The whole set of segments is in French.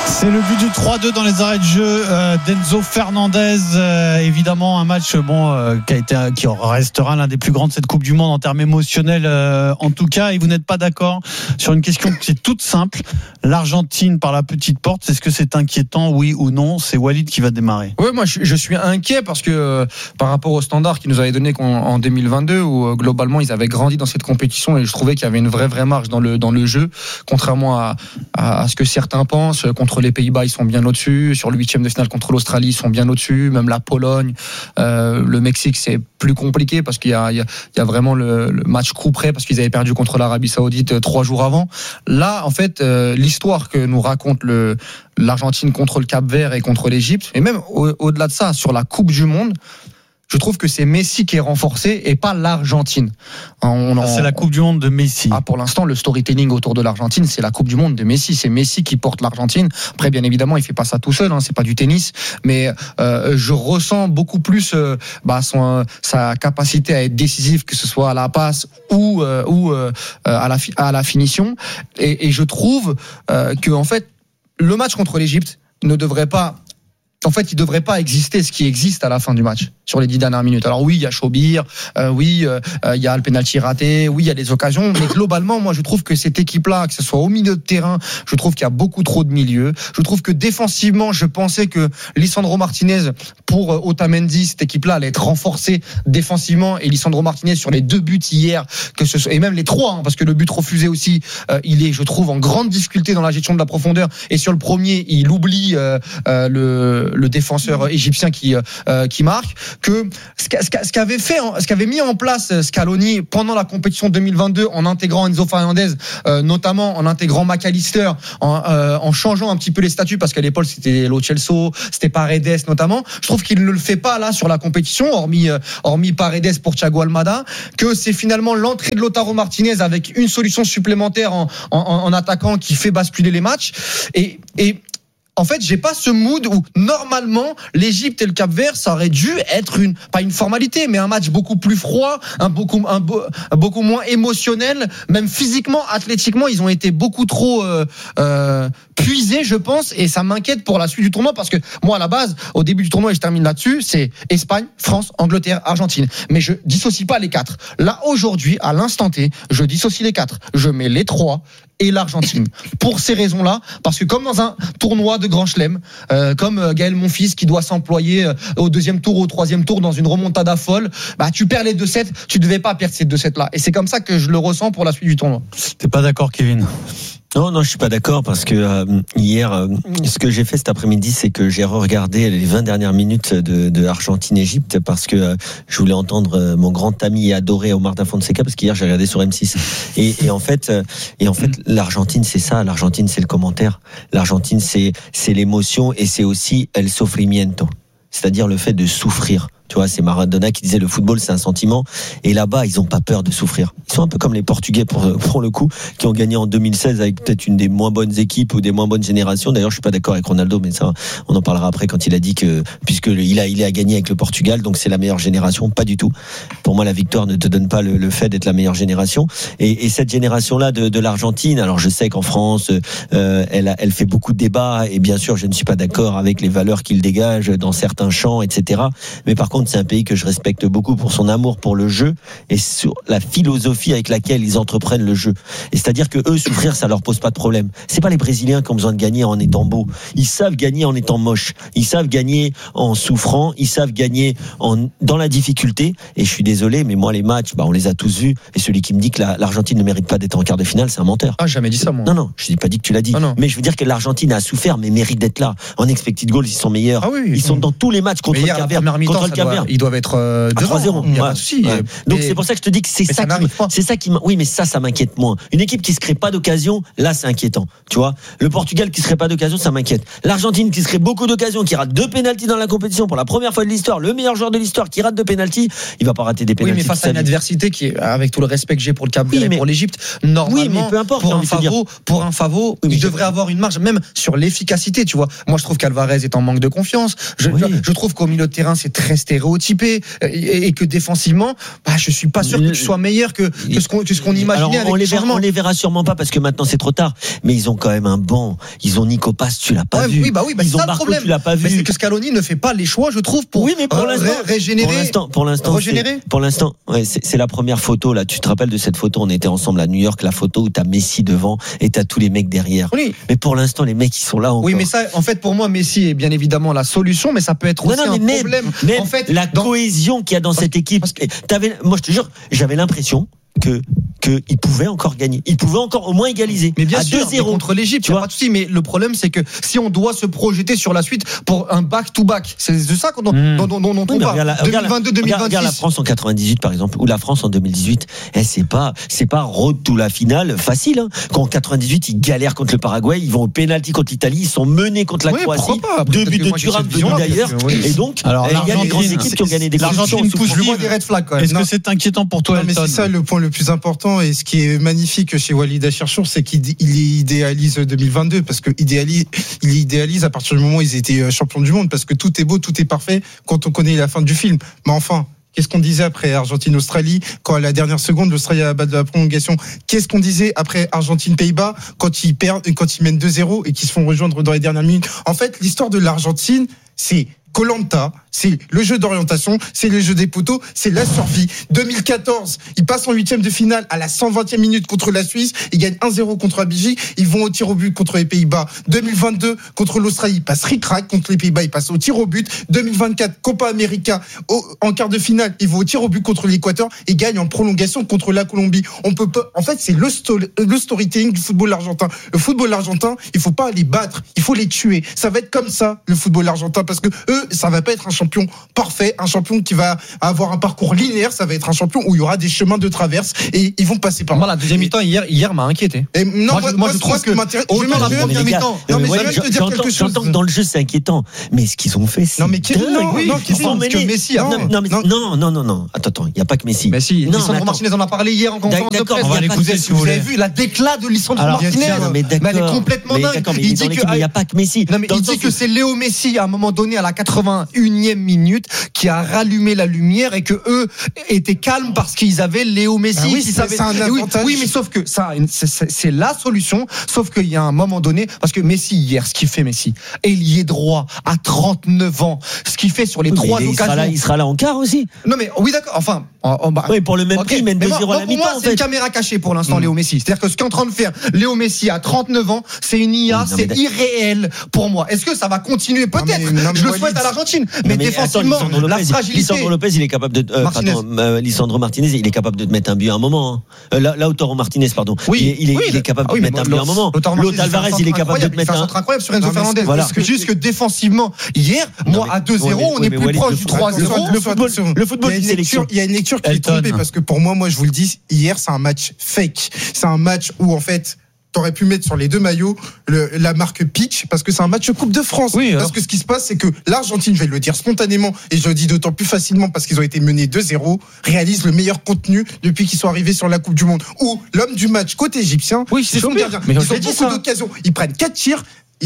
C'est le but du 3-2 dans les arrêts de jeu d'Enzo Fernandez. Évidemment, un match qui restera l'un des plus grands de cette Coupe du Monde en termes émotionnels, en tout cas. Et vous n'êtes pas d'accord sur une question qui est toute simple. L'Argentine par la petite porte, est-ce que c'est inquiétant, oui ou non? C'est Walid qui va démarrer. Oui, moi je suis inquiet parce que par rapport au standard qu'ils nous avaient donné en 2022, où globalement ils avaient grandi dans cette compétition et je trouvais qu'il y avait une vraie marge dans le jeu, contrairement à ce que certains pensent. Contre les Pays-Bas, ils sont bien au-dessus. Sur le 8e de finale contre l'Australie, ils sont bien au-dessus. Même la Pologne, le Mexique, c'est plus compliqué parce qu'il y a vraiment le match coup près parce qu'ils avaient perdu contre l'Arabie Saoudite 3 jours avant. Là, en fait, l'histoire que nous raconte l'Argentine contre le Cap-Vert et contre l'Égypte, et même au-delà de ça, sur la Coupe du Monde, je trouve que c'est Messi qui est renforcé et pas l'Argentine. C'est la Coupe du Monde de Messi. Pour l'instant, le storytelling autour de l'Argentine, c'est la Coupe du Monde de Messi. C'est Messi qui porte l'Argentine. Après, bien évidemment, il fait pas ça tout seul. C'est pas du tennis, mais je ressens beaucoup plus sa capacité à être décisif, que ce soit à la passe ou à la finition. Et je trouve que en fait, le match contre l'Égypte ne devrait pas. En fait, il ne devrait pas exister ce qui existe à la fin du match, sur les 10 dernières minutes. Alors oui, il y a Chobir, il y a le penalty raté, oui, il y a des occasions, mais globalement, moi, je trouve que cette équipe-là, que ce soit au milieu de terrain, je trouve qu'il y a beaucoup trop de milieux. Je trouve que défensivement, je pensais que Lisandro Martinez, pour Otamendi, cette équipe-là allait être renforcée défensivement, et Lisandro Martinez, sur les 2 buts hier, et même les 3, parce que le but refusé aussi, il est, je trouve, en grande difficulté dans la gestion de la profondeur, et sur le premier, il oublie le défenseur égyptien qui marque, que ce qu'avait mis en place Scaloni pendant la compétition 2022 en intégrant Enzo Fernandez, notamment en intégrant McAllister, en changeant un petit peu les statuts, parce qu'à l'époque c'était Lo Celso, c'était Paredes notamment. Je trouve qu'il ne le fait pas là sur la compétition, hormis Paredes pour Thiago Almada, que c'est finalement l'entrée de Lautaro Martinez avec une solution supplémentaire en attaquant qui fait basculer les matchs. Et en fait, j'ai pas ce mood où normalement l'Égypte et le Cap-Vert, ça aurait dû être pas une formalité, mais un match beaucoup plus froid, beaucoup moins émotionnel, même physiquement, athlétiquement, ils ont été beaucoup trop puisés, je pense, et ça m'inquiète pour la suite du tournoi, parce que moi à la base, au début du tournoi, et je termine là-dessus, c'est Espagne, France, Angleterre, Argentine, mais je dissocie pas les 4. Là aujourd'hui, à l'instant T, je dissocie les 4. Je mets les 3 et l'Argentine. Pour ces raisons-là, parce que comme dans un tournoi de Grand Chelem, comme Gaël Monfils qui doit s'employer au 2e tour, au 3e tour dans une remontada folle, tu perds les 2-7, tu devais pas perdre ces 2-7-là. Et c'est comme ça que je le ressens pour la suite du tournoi. T'es pas d'accord, Kevin? Non, je suis pas d'accord, parce que hier, ce que j'ai fait cet après-midi, c'est que j'ai regardé les 20 dernières minutes de Argentine-Égypte, parce que je voulais entendre mon grand ami et adoré Omar Da Fonseca, parce qu'hier j'ai regardé sur M6. Et en fait, l'Argentine, c'est ça. L'Argentine, c'est le commentaire. L'Argentine, c'est l'émotion, et c'est aussi el sofrimiento, c'est-à-dire le fait de souffrir. Tu vois, c'est Maradona qui disait le football c'est un sentiment, et là-bas ils ont pas peur de souffrir. Ils sont un peu comme les Portugais pour le coup, qui ont gagné en 2016 avec peut-être une des moins bonnes équipes ou des moins bonnes générations. D'ailleurs, je suis pas d'accord avec Ronaldo, mais ça on en parlera après, quand il a dit que puisque il a gagné avec le Portugal, donc c'est la meilleure génération. Pas du tout. Pour moi, la victoire ne te donne pas le fait d'être la meilleure génération. Et cette génération-là de l'Argentine, alors je sais qu'en France elle fait beaucoup de débats, et bien sûr je ne suis pas d'accord avec les valeurs qu'il dégage dans certains champs, etc. Mais par contre, c'est un pays que je respecte beaucoup pour son amour pour le jeu et sur la philosophie avec laquelle ils entreprennent le jeu. Et c'est-à-dire que eux, souffrir, ça leur pose pas de problème. C'est pas les Brésiliens qui ont besoin de gagner en étant beaux. Ils savent gagner en étant moches. Ils savent gagner en souffrant. Ils savent gagner dans la difficulté. Et je suis désolé, mais moi, les matchs, on les a tous vus. Et celui qui me dit que l'Argentine ne mérite pas d'être en quart de finale, c'est un menteur. Ah, jamais dit ça, moi. Non, je n'ai pas dit que tu l'as dit. Ah, mais je veux dire que l'Argentine a souffert, mais mérite d'être là. En expected goals, ils sont meilleurs. Ah oui. Ils sont dans tous les matchs contre le Cap-Vert. Ils doivent être devant. 3-0. Il n'y a pas de souci. Donc c'est pour ça que je te dis que c'est ça qui oui, mais ça m'inquiète moins. Une équipe qui se crée pas d'occasion, là c'est inquiétant. Tu vois, le Portugal qui se crée pas d'occasion, ça m'inquiète. L'Argentine qui se crée beaucoup d'occasions, qui rate 2 pénaltys dans la compétition pour la première fois de l'histoire, le meilleur joueur de l'histoire qui rate 2 pénaltys, il va pas rater des pénaltys. Oui, mais face à une adversité qui est, avec tout le respect que j'ai pour le Cap-Vert et pour l'Égypte, normalement, oui, mais peu importe, pour un favori, il devrait avoir une marge, même sur l'efficacité. Tu vois, moi je trouve qu'Alvarez est en manque de confiance. Je trouve qu'au milieu de terrain c'est très stérile. stéréotypé et que défensivement, je suis pas sûr que tu sois meilleur que ce qu'on imaginait. Alors, on les verra sûrement pas parce que maintenant c'est trop tard. Mais ils ont quand même un banc. Ils ont Nico Paz, tu l'as pas vu. Oui, ils ont Marco, problème. tu l'as pas vu. Mais c'est que Scaloni ne fait pas les choix, je trouve, pour régénérer. Pour l'instant, ouais, c'est la première photo là. Tu te rappelles de cette photo? On était ensemble à New York, la photo où t'as Messi devant et t'as tous les mecs derrière. Oui. Mais pour l'instant, les mecs ils sont là encore. Oui, mais ça, en fait, pour moi, Messi est bien évidemment la solution, mais ça peut être aussi un problème. Même en fait, la cohésion qu'il y a dans cette équipe. Moi, je te jure, j'avais l'impression qu'il pouvait encore gagner. Il pouvait encore au moins égaliser. Mais bien à sûr, 2-0 contre l'Égypte, il n'y a pas de souci. Mais le problème, c'est que si on doit se projeter sur la suite pour un back-to-back, c'est de ça dont on parle. 2022-2026. Regarde la France en 98, par exemple, ou la France en 2018. C'est pas road to la finale facile. Hein. Quand en 98, ils galèrent contre le Paraguay, ils vont au pénalty contre l'Italie, ils sont menés contre la Croatie. 2 buts de Thuram venus d'ailleurs. Et donc, il y a des grandes équipes qui ont gagné des l'Argentine pousse je vois des red flags quand même. Est-ce que c'est inquiétant pour toi, mais c'est ça le point le plus important, et ce qui est magnifique chez Walid Acharchour, c'est qu'il idéalise 2022, parce qu'il idéalise à partir du moment où ils étaient champions du monde, parce que tout est beau, tout est parfait quand on connaît la fin du film. Mais enfin, qu'est-ce qu'on disait après Argentine-Australie, quand à la dernière seconde, l'Australie a battu la prolongation? Qu'est-ce qu'on disait après Argentine-Pays-Bas, quand ils mènent 2-0 et qu'ils se font rejoindre dans les dernières minutes? En fait, l'histoire de l'Argentine, c'est Koh-Lanta, c'est le jeu d'orientation, c'est le jeu des poteaux, c'est la survie. 2014, ils passent en 8e de finale à la 120e minute contre la Suisse, ils gagnent 1-0 contre la Belgique, ils vont au tir au but contre les Pays-Bas. 2022, contre l'Australie, ils passent ric-rac, contre les Pays-Bas, ils passent au tir au but. 2024, Copa América, en quart de finale, ils vont au tir au but contre l'Équateur et gagnent en prolongation contre la Colombie. On peut pas, en fait, c'est le storytelling du football argentin. Le football argentin, il faut pas les battre, il faut les tuer. Ça va être comme ça, le football argentin, parce que eux, ça va pas être un champion parfait, un champion qui va avoir un parcours linéaire, ça va être un champion où il y aura des chemins de traverse et ils vont passer par là. Moi, la deuxième mi-temps hier m'a inquiété. Et non, moi je trouve que j'entends que dans le jeu c'est inquiétant, mais ce qu'ils ont fait, c'est non mais que Messi non, attends, il y a pas que Messi. Messi, Lisandro Martinez en a parlé hier en conférence de presse. On va l'écouter si vous avez vu la déclat de Lisandro Martinez? Elle est complètement dingue. Il dit qu'il n'y a pas que Messi. Il dit que c'est Léo Messi à un moment donné à la 81e minute qui a rallumé la lumière et que eux étaient calmes parce qu'ils avaient Léo Messi. Oui, c'est un avantage. Oui, mais sauf que ça, c'est la solution. Sauf qu'il y a un moment donné, parce que Messi hier, ce qu'il fait Messi, ailier droit à 39 ans, ce qu'il fait sur les 3 occasions. Il sera là en quart aussi. Non mais oui d'accord. Enfin, oui, pour le même prix, il mène 2-0 à la mi-temps. Pour moi, c'est une caméra cachée pour l'instant, Léo Messi. C'est-à-dire que ce qu'est en train de faire Léo Messi à 39 ans, c'est une IA, c'est irréel pour moi. Est-ce que ça va continuer? Peut-être. Je le souhaite à l'Argentine. Mais défensivement, la fragilité. Lisandro Lopez, il est capable de. Lisandro Martinez, il est capable de te mettre un but à un moment. Lautaro Martinez, pardon. Oui, il est capable de te mettre un but à un moment. L'autre Alvarez, il est capable de te mettre un. C'est incroyable sur Enzo Fernandez. Voilà. Juste que défensivement, hier, moi à 2-0, on est plus proche du 3-0. Le football, c'est une sélection. Il y a une lecture qui est trompée parce que pour moi, je vous le dis, hier, c'est un match fake. C'est un match où en fait, t'aurais pu mettre sur les deux maillots la marque Peach parce que c'est un match Coupe de France. Oui, parce que ce qui se passe, c'est que l'Argentine, je vais le dire spontanément, et je le dis d'autant plus facilement parce qu'ils ont été menés 2-0, réalise le meilleur contenu depuis qu'ils sont arrivés sur la Coupe du Monde. Où l'homme du match côté égyptien, c'est son gardien. Ils ont beaucoup d'occasions. Ils prennent 4 tirs.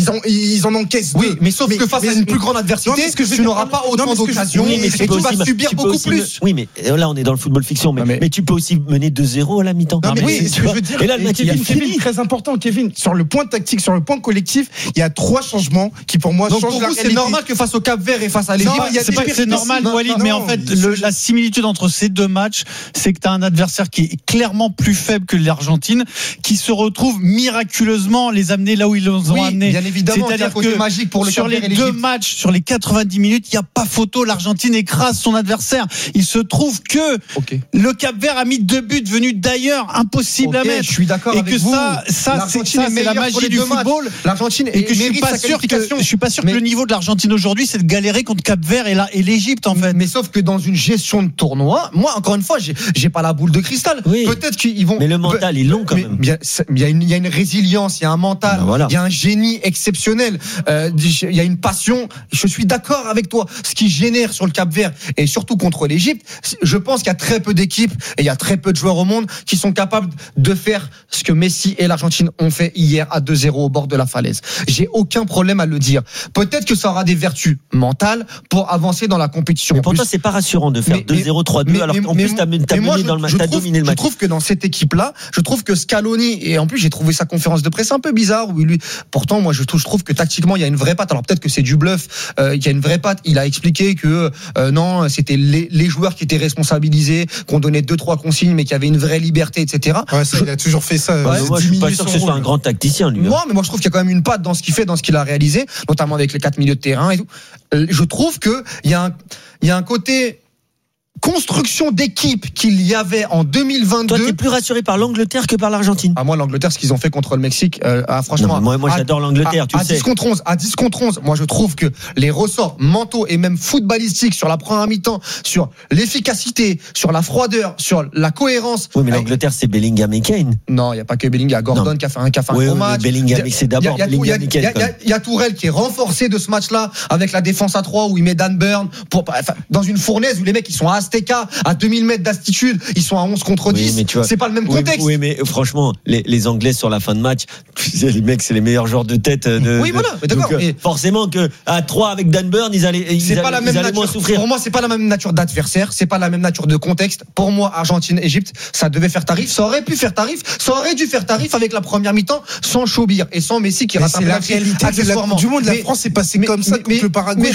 Ils en encaissent 2. Oui, mais sauf que face à une plus grande adversité, tu n'auras pas autant d'occasions et tu vas subir beaucoup plus. Oui, mais là, on est dans le football fiction. Mais tu peux aussi mener 2-0 à la mi-temps. Non, mais oui, ce que je veux dire. Et là, le match Kevin, très important, Kevin. Sur le point tactique, sur le point collectif, il y a 3 changements qui, pour moi, changent la réalité. C'est normal que face au Cap-Vert et face à l'Égypte, c'est pas que c'est normal, Walid, mais en fait, la similitude entre ces deux matchs, c'est que tu as un adversaire qui est clairement plus faible que l'Argentine, qui se retrouve miraculeusement les amener là où ils les ont amenés. Bien évidemment. C'est-à-dire que magique pour le sur les deux matchs, sur les 90 minutes, il n'y a pas photo. L'Argentine écrase son adversaire. Il se trouve que le Cap-Vert a mis 2 buts venus d'ailleurs impossibles à mettre. Je suis d'accord avec vous. Et que ça, c'est la magie du football. L'Argentine et que je suis pas sûr que le niveau de l'Argentine aujourd'hui, c'est de galérer contre Cap-Vert et l'Égypte en fait. Mais sauf que dans une gestion de tournoi, moi encore une fois, j'ai pas la boule de cristal. Oui. Peut-être qu'ils vont. Mais le mental, ils l'ont quand même. Il y a une résilience, il y a un mental, il y a un génie exceptionnel. Il y a une passion. Je suis d'accord avec toi. Ce qui génère sur le Cap-Vert et surtout contre l'Égypte, je pense qu'il y a très peu d'équipes et il y a très peu de joueurs au monde qui sont capables de faire ce que Messi et l'Argentine ont fait hier à 2-0 au bord de la falaise. J'ai aucun problème à le dire. Peut-être que ça aura des vertus mentales pour avancer dans la compétition. Mais pour toi, c'est pas rassurant de faire 2-0, 3-2 alors qu'en plus t'as dominé dans le match, t'as dominé le match. Je trouve que dans cette équipe-là, je trouve que Scaloni, et en plus j'ai trouvé sa conférence de presse un peu bizarre où lui, pourtant moi je trouve que tactiquement il y a une vraie patte. Alors peut-être que c'est du bluff, il y a une vraie patte. Il a expliqué que non, c'était les joueurs qui étaient responsabilisés, qu'on donnait 2-3 consignes, mais qu'il y avait une vraie liberté, etc. Ouais, ça, il a toujours fait ça. Moi, je suis pas sûr que ce soit un grand tacticien, lui. Non, mais moi je trouve qu'il y a quand même une patte dans ce qu'il fait, dans ce qu'il a réalisé, notamment avec les 4 milieux de terrain et tout. Je trouve que il y a un côté construction d'équipe qu'il y avait en 2022. Toi, t'es plus rassuré par l'Angleterre que par l'Argentine. Moi, l'Angleterre, ce qu'ils ont fait contre le Mexique, franchement. Non, moi, j'adore l'Angleterre, tu sais. 10 contre 11, moi, je trouve que les ressorts mentaux et même footballistiques sur la première mi-temps, sur l'efficacité, sur la froideur, sur la cohérence. Oui, mais l'Angleterre, c'est Bellingham et Kane. Non, il n'y a pas que Bellingham. Il y a Gordon qui a fait un gros match. Bellingham, c'est d'abord Bellingham et Kane. Il y a Tourelle qui est renforcé de ce match-là avec la défense à 3 où il met Dan Burn dans une fournaise où les mecs, ils sont à Azteca, à 2000 mètres d'altitude, ils sont à 11 contre 10. Oui, c'est pas le même contexte. Oui, mais franchement, les Anglais sur la fin de match, les mecs, c'est les meilleurs joueurs de tête. Oui, voilà, mais d'accord. Donc, forcément que à 3 avec Dan Burn, ils allaient moins souffrir. Pour moi, c'est pas la même nature d'adversaire, c'est pas la même nature de contexte. Pour moi, Argentine-Égypte, ça devait faire tarif, ça aurait pu faire tarif, ça aurait dû faire tarif avec la première mi-temps sans Chobir et sans Messi qui rate un penalty. C'est la réalité de la Coupe du Monde. La France est passée comme ça contre le Paraguay.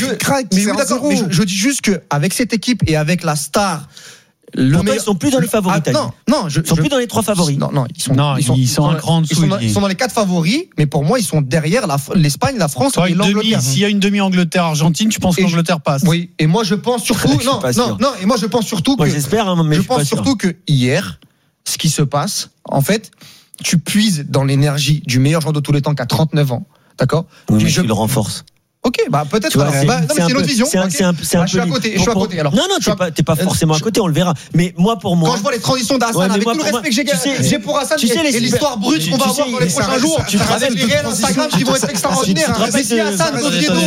Je dis juste que avec cette équipe et avec la star. Ils sont plus dans les favoris. Ils sont plus dans les 3 favoris. Non, ils sont un cran en dessous. Ils sont dans les 4 favoris, mais pour moi, ils sont derrière l'Espagne, la France et l'Angleterre. S'il y a une demi-Angleterre-Argentine, tu penses que l'Angleterre passe? Oui, et moi je pense surtout. Et moi je pense surtout que. J'espère, mais je pense surtout que hier, ce qui se passe, en fait, tu puises dans l'énergie du meilleur joueur de tous les temps qui a 39 ans, d'accord? Oui, mais tu le renforces. Ok, peut-être. C'est une autre vision. Je suis à côté. Alors. Non, t'es pas forcément à côté. On le verra. Mais pour moi. Quand je vois les transitions d'Hassan, avec tout le respect que j'ai pour Hassan, et l'histoire brute qu'on va avoir dans les prochains jours, avec les réels Instagram qui vont être extraordinaires. Mais si Hassan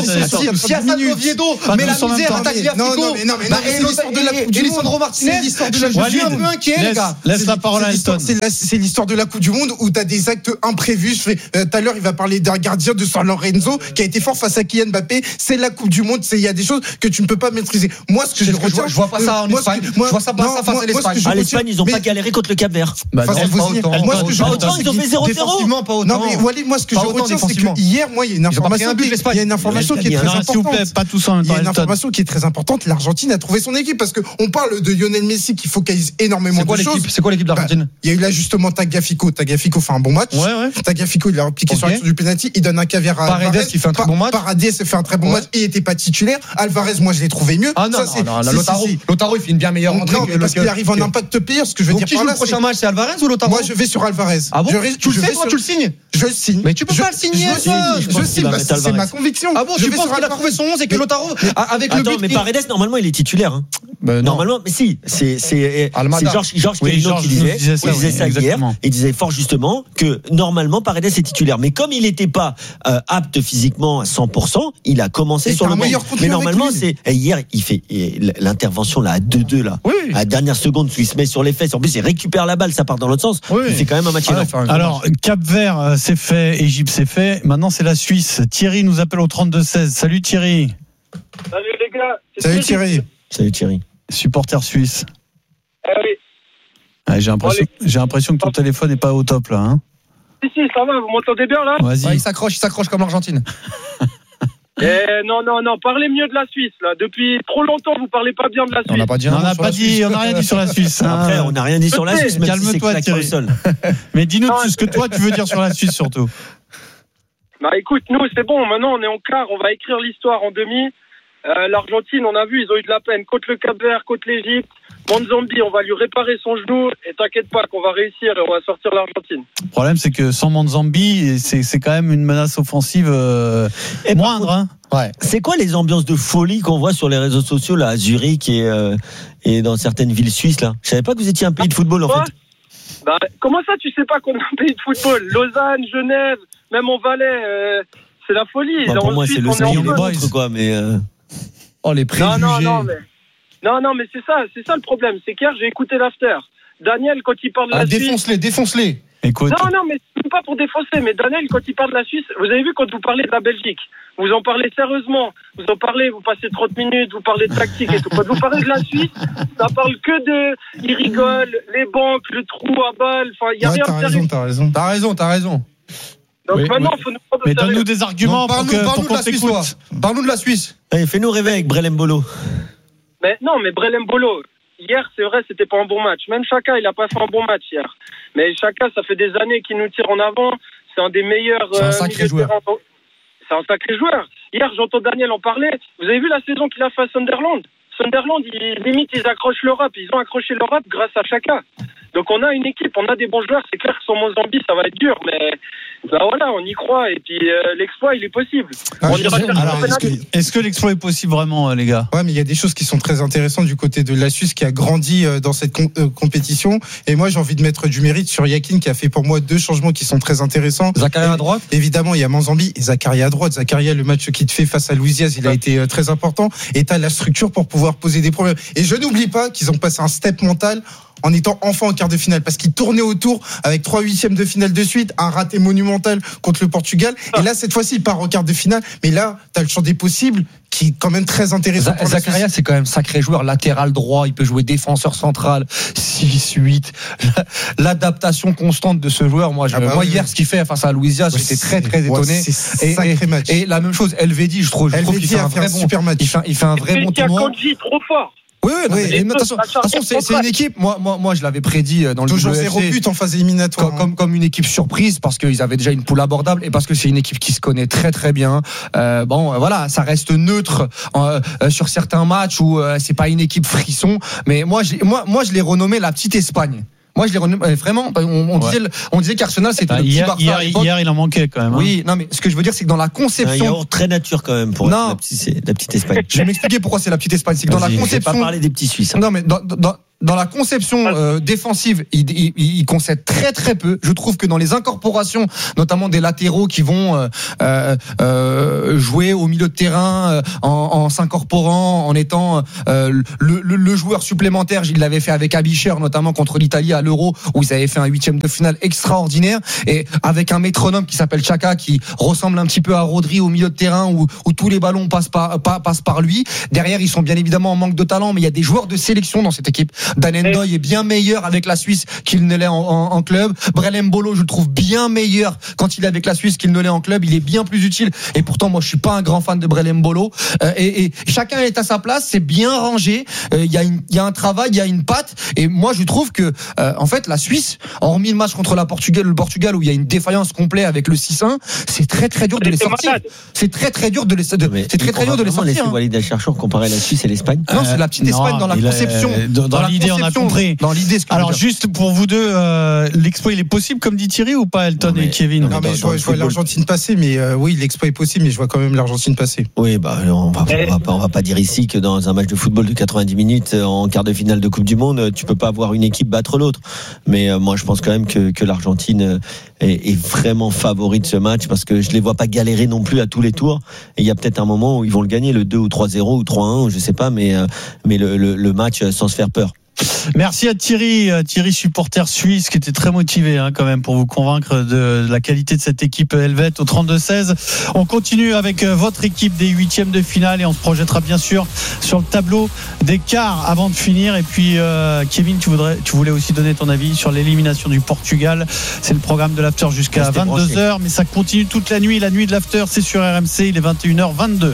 Oviedo met la misère à Tagliafico, et Lisandro Martinez, je suis un peu inquiet, les gars. Laisse la parole à Alton. C'est l'histoire de la Coupe du Monde où t'as des actes imprévus. Tout à l'heure, il va parler d'un gardien de San Lorenzo qui a été fort face à Kylian Mbappé. C'est la Coupe du Monde. Il y a des choses que tu ne peux pas maîtriser. Moi, ce que je retiens, je vois pas ça en Espagne. Je vois ça pas face à l'Espagne. À l'Espagne, ils ont pas galéré contre le Cap-Vert. Moi, ce que je retiens, ils ont fait 0-0. Défensivement, pas autant. Non, mais Walid, moi, ce que je retiens, c'est que hier, moi, il y a une information qui est très importante. Pas tous en même temps. Il y a une information qui est très importante. L'Argentine a trouvé son équipe parce qu'on parle de Lionel Messi qui focalise énormément de choses. C'est quoi l'équipe d'Argentine? Il y a eu l'ajustement Tagliafico. Tagliafico fait un bon match. Tagliafico, il a appliqué sur l'action du penalty. Il donne un caviar à Paredes qui fait un très bon match. Paredes fait un très bon match. Il était pas titulaire. Alvarez, moi, je l'ai trouvé mieux. Ah non, Lotaro, il fait une bien meilleure entrée. Non, mais parce qu'il arrive en impact player. Ce que je veux dire par là, le prochain match, c'est Alvarez ou Lotaro? Moi, je vais sur Alvarez. Ah bon? Tu le sais, toi, tu le signes? Je le signe. Mais tu peux pas le signer. Je signe. C'est ma conviction. Ah bon, tu penses qu'il a trouvé son 11 et que Lotaro, avec le but. Attends, mais Paredes, normalement, il est titulaire. Normalement, mais si, c'est Georges Kelino qui disait ça hier. Il disait fort justement que normalement Paredes est titulaire, mais comme il n'était pas apte physiquement à 100%, il a commencé sur le banc. Mais normalement, c'est hier, il fait l'intervention là à 2-2 là, à la dernière seconde, où il se met sur les fesses. En plus, il récupère la balle, ça part dans l'autre sens. Il fait quand même un match énorme. Alors, Cap-Vert, c'est fait, Égypte, c'est fait. Maintenant, c'est la Suisse. Thierry nous appelle au 32-16. Salut Thierry. Salut les gars. Salut Thierry. Salut Thierry. Supporter suisse. Oui. J'ai l'impression que ton téléphone n'est pas au top là. Hein. Si, ça va, vous m'entendez bien là? Vas-y. Il s'accroche comme l'Argentine. Non, parlez mieux de la Suisse là. Depuis trop longtemps, vous parlez pas bien de la Suisse. On n'a rien dit sur la Suisse. Après, on n'a rien dit sur la Suisse. Calme-toi, Thierry. Mais dis-nous ce que toi tu veux dire sur la Suisse surtout. Bah écoute, nous c'est bon. Maintenant, on est en quart. On va écrire l'histoire en demi. L'Argentine, on a vu, ils ont eu de la peine contre le Cap-Vert, contre l'Égypte. Monzambi, on va lui réparer son genou et t'inquiète pas qu'on va réussir et on va sortir l'Argentine. Le problème, c'est que sans Monzambi, c'est quand même une menace offensive moindre. Hein. Ouais. C'est quoi les ambiances de folie qu'on voit sur les réseaux sociaux là, à Zurich et dans certaines villes suisses là? Je savais pas que vous étiez un pays de football en fait. Bah, comment ça, tu sais pas qu'on est un pays de football? Lausanne, Genève, même en Valais. c'est la folie. Bah, pour moi, c'est le Suisse, Seigneur des on est en montres, quoi. Mais Oh, les préjugés. Non, mais c'est ça le problème. C'est qu'hier, j'ai écouté l'after. Daniel, quand il parle de la Suisse. Défonce-les. Écoute. Non, mais c'est pas pour défoncer. Mais Daniel, quand il parle de la Suisse, vous avez vu quand vous parlez de la Belgique, vous en parlez sérieusement. Vous en parlez, vous passez 30 minutes, vous parlez de tactique et tout. Quand vous parlez de la Suisse, ça parle que de. Ils rigolent, les banques, le trou à balles. Enfin, il y a rien de sérieux. T'as raison. Donc maintenant, il faut nous prendre au Mais sérieux. donne-nous des arguments pour Parle-nous de qu'on la Suisse, t'écoute. toi. Parle-nous de la Suisse. allez, fais-nous rêver avec Brelem Bolo. Mais non, mais Brelem Bolo, hier, c'est vrai, c'était pas un bon match. Même Chaka, il a pas fait un bon match hier. Mais Chaka, ça fait des années qu'il nous tire en avant. C'est un des meilleurs. C'est un sacré joueur. C'est un sacré joueur. Hier, j'entends Daniel en parler. Vous avez vu la saison qu'il a fait à Sunderland? Sunderland, limite, ils accrochent l'Europe. Ils ont accroché l'Europe grâce à Chaka. Donc on a une équipe, on a des bons joueurs. C'est clair que sans Mozambique, ça va être dur, mais bah voilà, on y croit. Et puis l'exploit, il est possible. On ira chercher Alors, le penalty. est-ce que l'exploit est possible vraiment, les gars? Ouais, mais il y a des choses qui sont très intéressantes du côté de la Suisse qui a grandi dans cette compétition. Et moi, j'ai envie de mettre du mérite sur Yakin qui a fait pour moi 2 changements qui sont très intéressants. Zakaria à droite. Évidemment, il y a Manzambi et Zakaria à droite. Zakaria, le match qu'il te fait face à Louisias, il a été très important. Et t'as la structure pour pouvoir poser des problèmes. Et je n'oublie pas qu'ils ont passé un step mental en étant enfant en quart de finale, parce qu'ils tournaient autour avec 3 huitièmes de finale de suite, un raté monumental contre le Portugal. Et là, cette fois-ci, il part en quart de finale. Mais là, t'as le champ des possibles qui est quand même très intéressant. Zakaria, c'est quand même sacré joueur latéral droit. Il peut jouer défenseur central, 6-8. L'adaptation constante de ce joueur. Moi, hier, ce qu'il fait face à Louisias, j'étais très, très étonné. C'est sacré match. Et la même chose, Elvedi, je trouve qu'il fait un vrai bon super match. Il fait un vrai bon tournoi. Trop fort. Oui, de toute façon, c'est une équipe. Moi, je l'avais prédit dans le toujours WFC, 0 but en phase éliminatoire. Comme une équipe surprise, parce qu'ils avaient déjà une poule abordable et parce que c'est une équipe qui se connaît très très bien. Voilà, ça reste neutre sur certains matchs où c'est pas une équipe frisson. Mais moi, je l'ai renommé la petite Espagne. Moi, je l'ai renommé vraiment. On disait qu'Arsenal c'était le petit Barça. Hier, il en manquait quand même. Oui, non, mais ce que je veux dire, c'est que dans la conception. Un yaourt très nature quand même pour la petite Espagne. Je vais m'expliquer pourquoi c'est la petite Espagne. C'est que dans la conception. Je vais pas parler des petits Suisses. Non, mais dans la conception défensive, il concède très très peu. Je trouve que dans les incorporations, notamment des latéraux qui vont jouer au milieu de terrain en s'incorporant, en étant le joueur supplémentaire, il l'avait fait avec Abicher, notamment contre l'Italie à l'Euro, où ils avaient fait un 8e de finale extraordinaire, et avec un métronome qui s'appelle Chaka, qui ressemble un petit peu à Rodri au milieu de terrain, où tous les ballons passent par lui. Derrière, ils sont bien évidemment en manque de talent, mais il y a des joueurs de sélection dans cette équipe. Dan Ndoye est bien meilleur avec la Suisse qu'il ne l'est en club. Brelem Bolo, je le trouve bien meilleur quand il est avec la Suisse qu'il ne l'est en club. Il est bien plus utile. Et pourtant, moi, je suis pas un grand fan de Brelem Bolo. Et chacun est à sa place. C'est bien rangé. Il y a un travail, il y a une patte. Et moi, je trouve que, en fait, la Suisse, hormis le match contre le Portugal où il y a une défaillance complète avec le 6-1, c'est très très dur de les sortir. C'est très très dur de les sortir. Laisser Walid Acharchour comparer la Suisse et l'Espagne. Non, c'est la petite Espagne dans la conception. Dans l'idée, on a compris. Dans l'idée, alors, juste pour vous deux, l'exploit, il est possible, comme dit Thierry, ou pas, Elton et Kevin? Non, mais je vois l'Argentine passer, mais oui, l'exploit est possible, mais je vois quand même l'Argentine passer. Oui, on va pas dire ici que dans un match de football de 90 minutes, en quart de finale de Coupe du Monde, tu peux pas avoir une équipe battre l'autre. Mais moi, je pense quand même que l'Argentine est vraiment favori de ce match, parce que je les vois pas galérer non plus à tous les tours. Et il y a peut-être un moment où ils vont le gagner, le 2 ou 3-0 ou 3-1, je sais pas, mais le match sans se faire peur. Merci à Thierry, supporter suisse, qui était très motivé quand même pour vous convaincre de la qualité de cette équipe helvète au 32-16. On continue avec votre équipe des 8e de finale et on se projettera bien sûr sur le tableau des quarts avant de finir. Et puis Kevin, tu voulais aussi donner ton avis sur l'élimination du Portugal. C'est le programme de l'after jusqu'à 22h, mais ça continue toute la nuit. La nuit de l'after, c'est sur RMC, il est 21h22.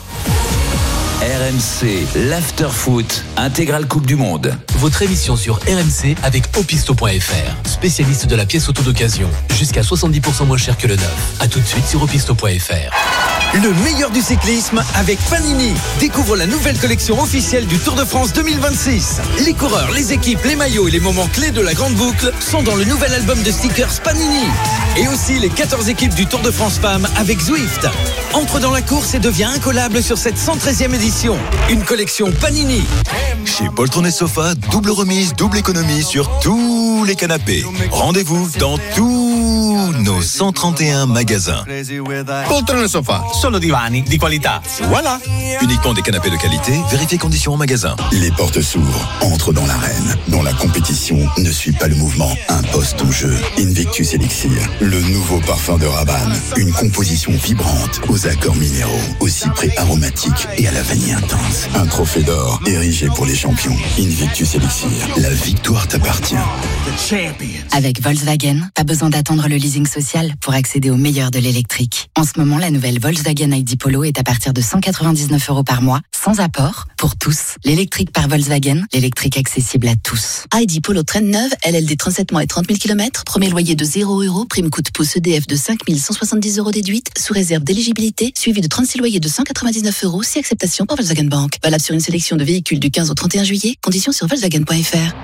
RMC, l'After Foot, intégrale Coupe du Monde. Votre émission sur RMC avec Opisto.fr, spécialiste de la pièce auto d'occasion. Jusqu'à 70% moins cher que le neuf. A tout de suite sur Opisto.fr. Le meilleur du cyclisme avec Panini. Découvre la nouvelle collection officielle du Tour de France 2026. Les coureurs, les équipes, les maillots et les moments clés de la grande boucle sont dans le nouvel album de stickers Panini. Et aussi les 14 équipes du Tour de France Femmes avec Zwift. Entre dans la course et deviens incollable sur cette 113e édition. Une collection Panini. Chez Poltron et Sofa, double remise, double économie sur tous les canapés. Rendez-vous dans tous nos 131 magasins. Poltron et Sofa, solo divani di qualità. Voilà. Uniquement des canapés de qualité, vérifiez conditions en magasin. Les portes s'ouvrent, entre dans l'arène, dont la compétition ne suit pas le mouvement, impose ton jeu. Invictus Elixir, le nouveau parfum de Rabanne. Une composition vibrante, aux accords minéraux, au cyprès aromatique et à la vanille intense. Un trophée d'or, érigé pour les champions. Invictus Elixir, la victoire t'appartient. Avec Volkswagen, pas besoin d'attendre le leasing social pour accéder au meilleur de l'électrique. En ce moment, la nouvelle Volkswagen ID Polo est à partir de 199 € par mois, sans apport, pour tous. L'électrique par Volkswagen, l'électrique accessible à tous. ID Polo traîne neuve, LLD 37 mois et 30 000 km, premier loyer de 0 €, prime coup de pouce EDF de 5 170 € déduite, sous réserve d'éligibilité, suivi de 36 loyers de 199 €, si acceptation par Volkswagen Bank. Valable sur une sélection de véhicules du 15 au 31 juillet, conditions sur Volkswagen.fr.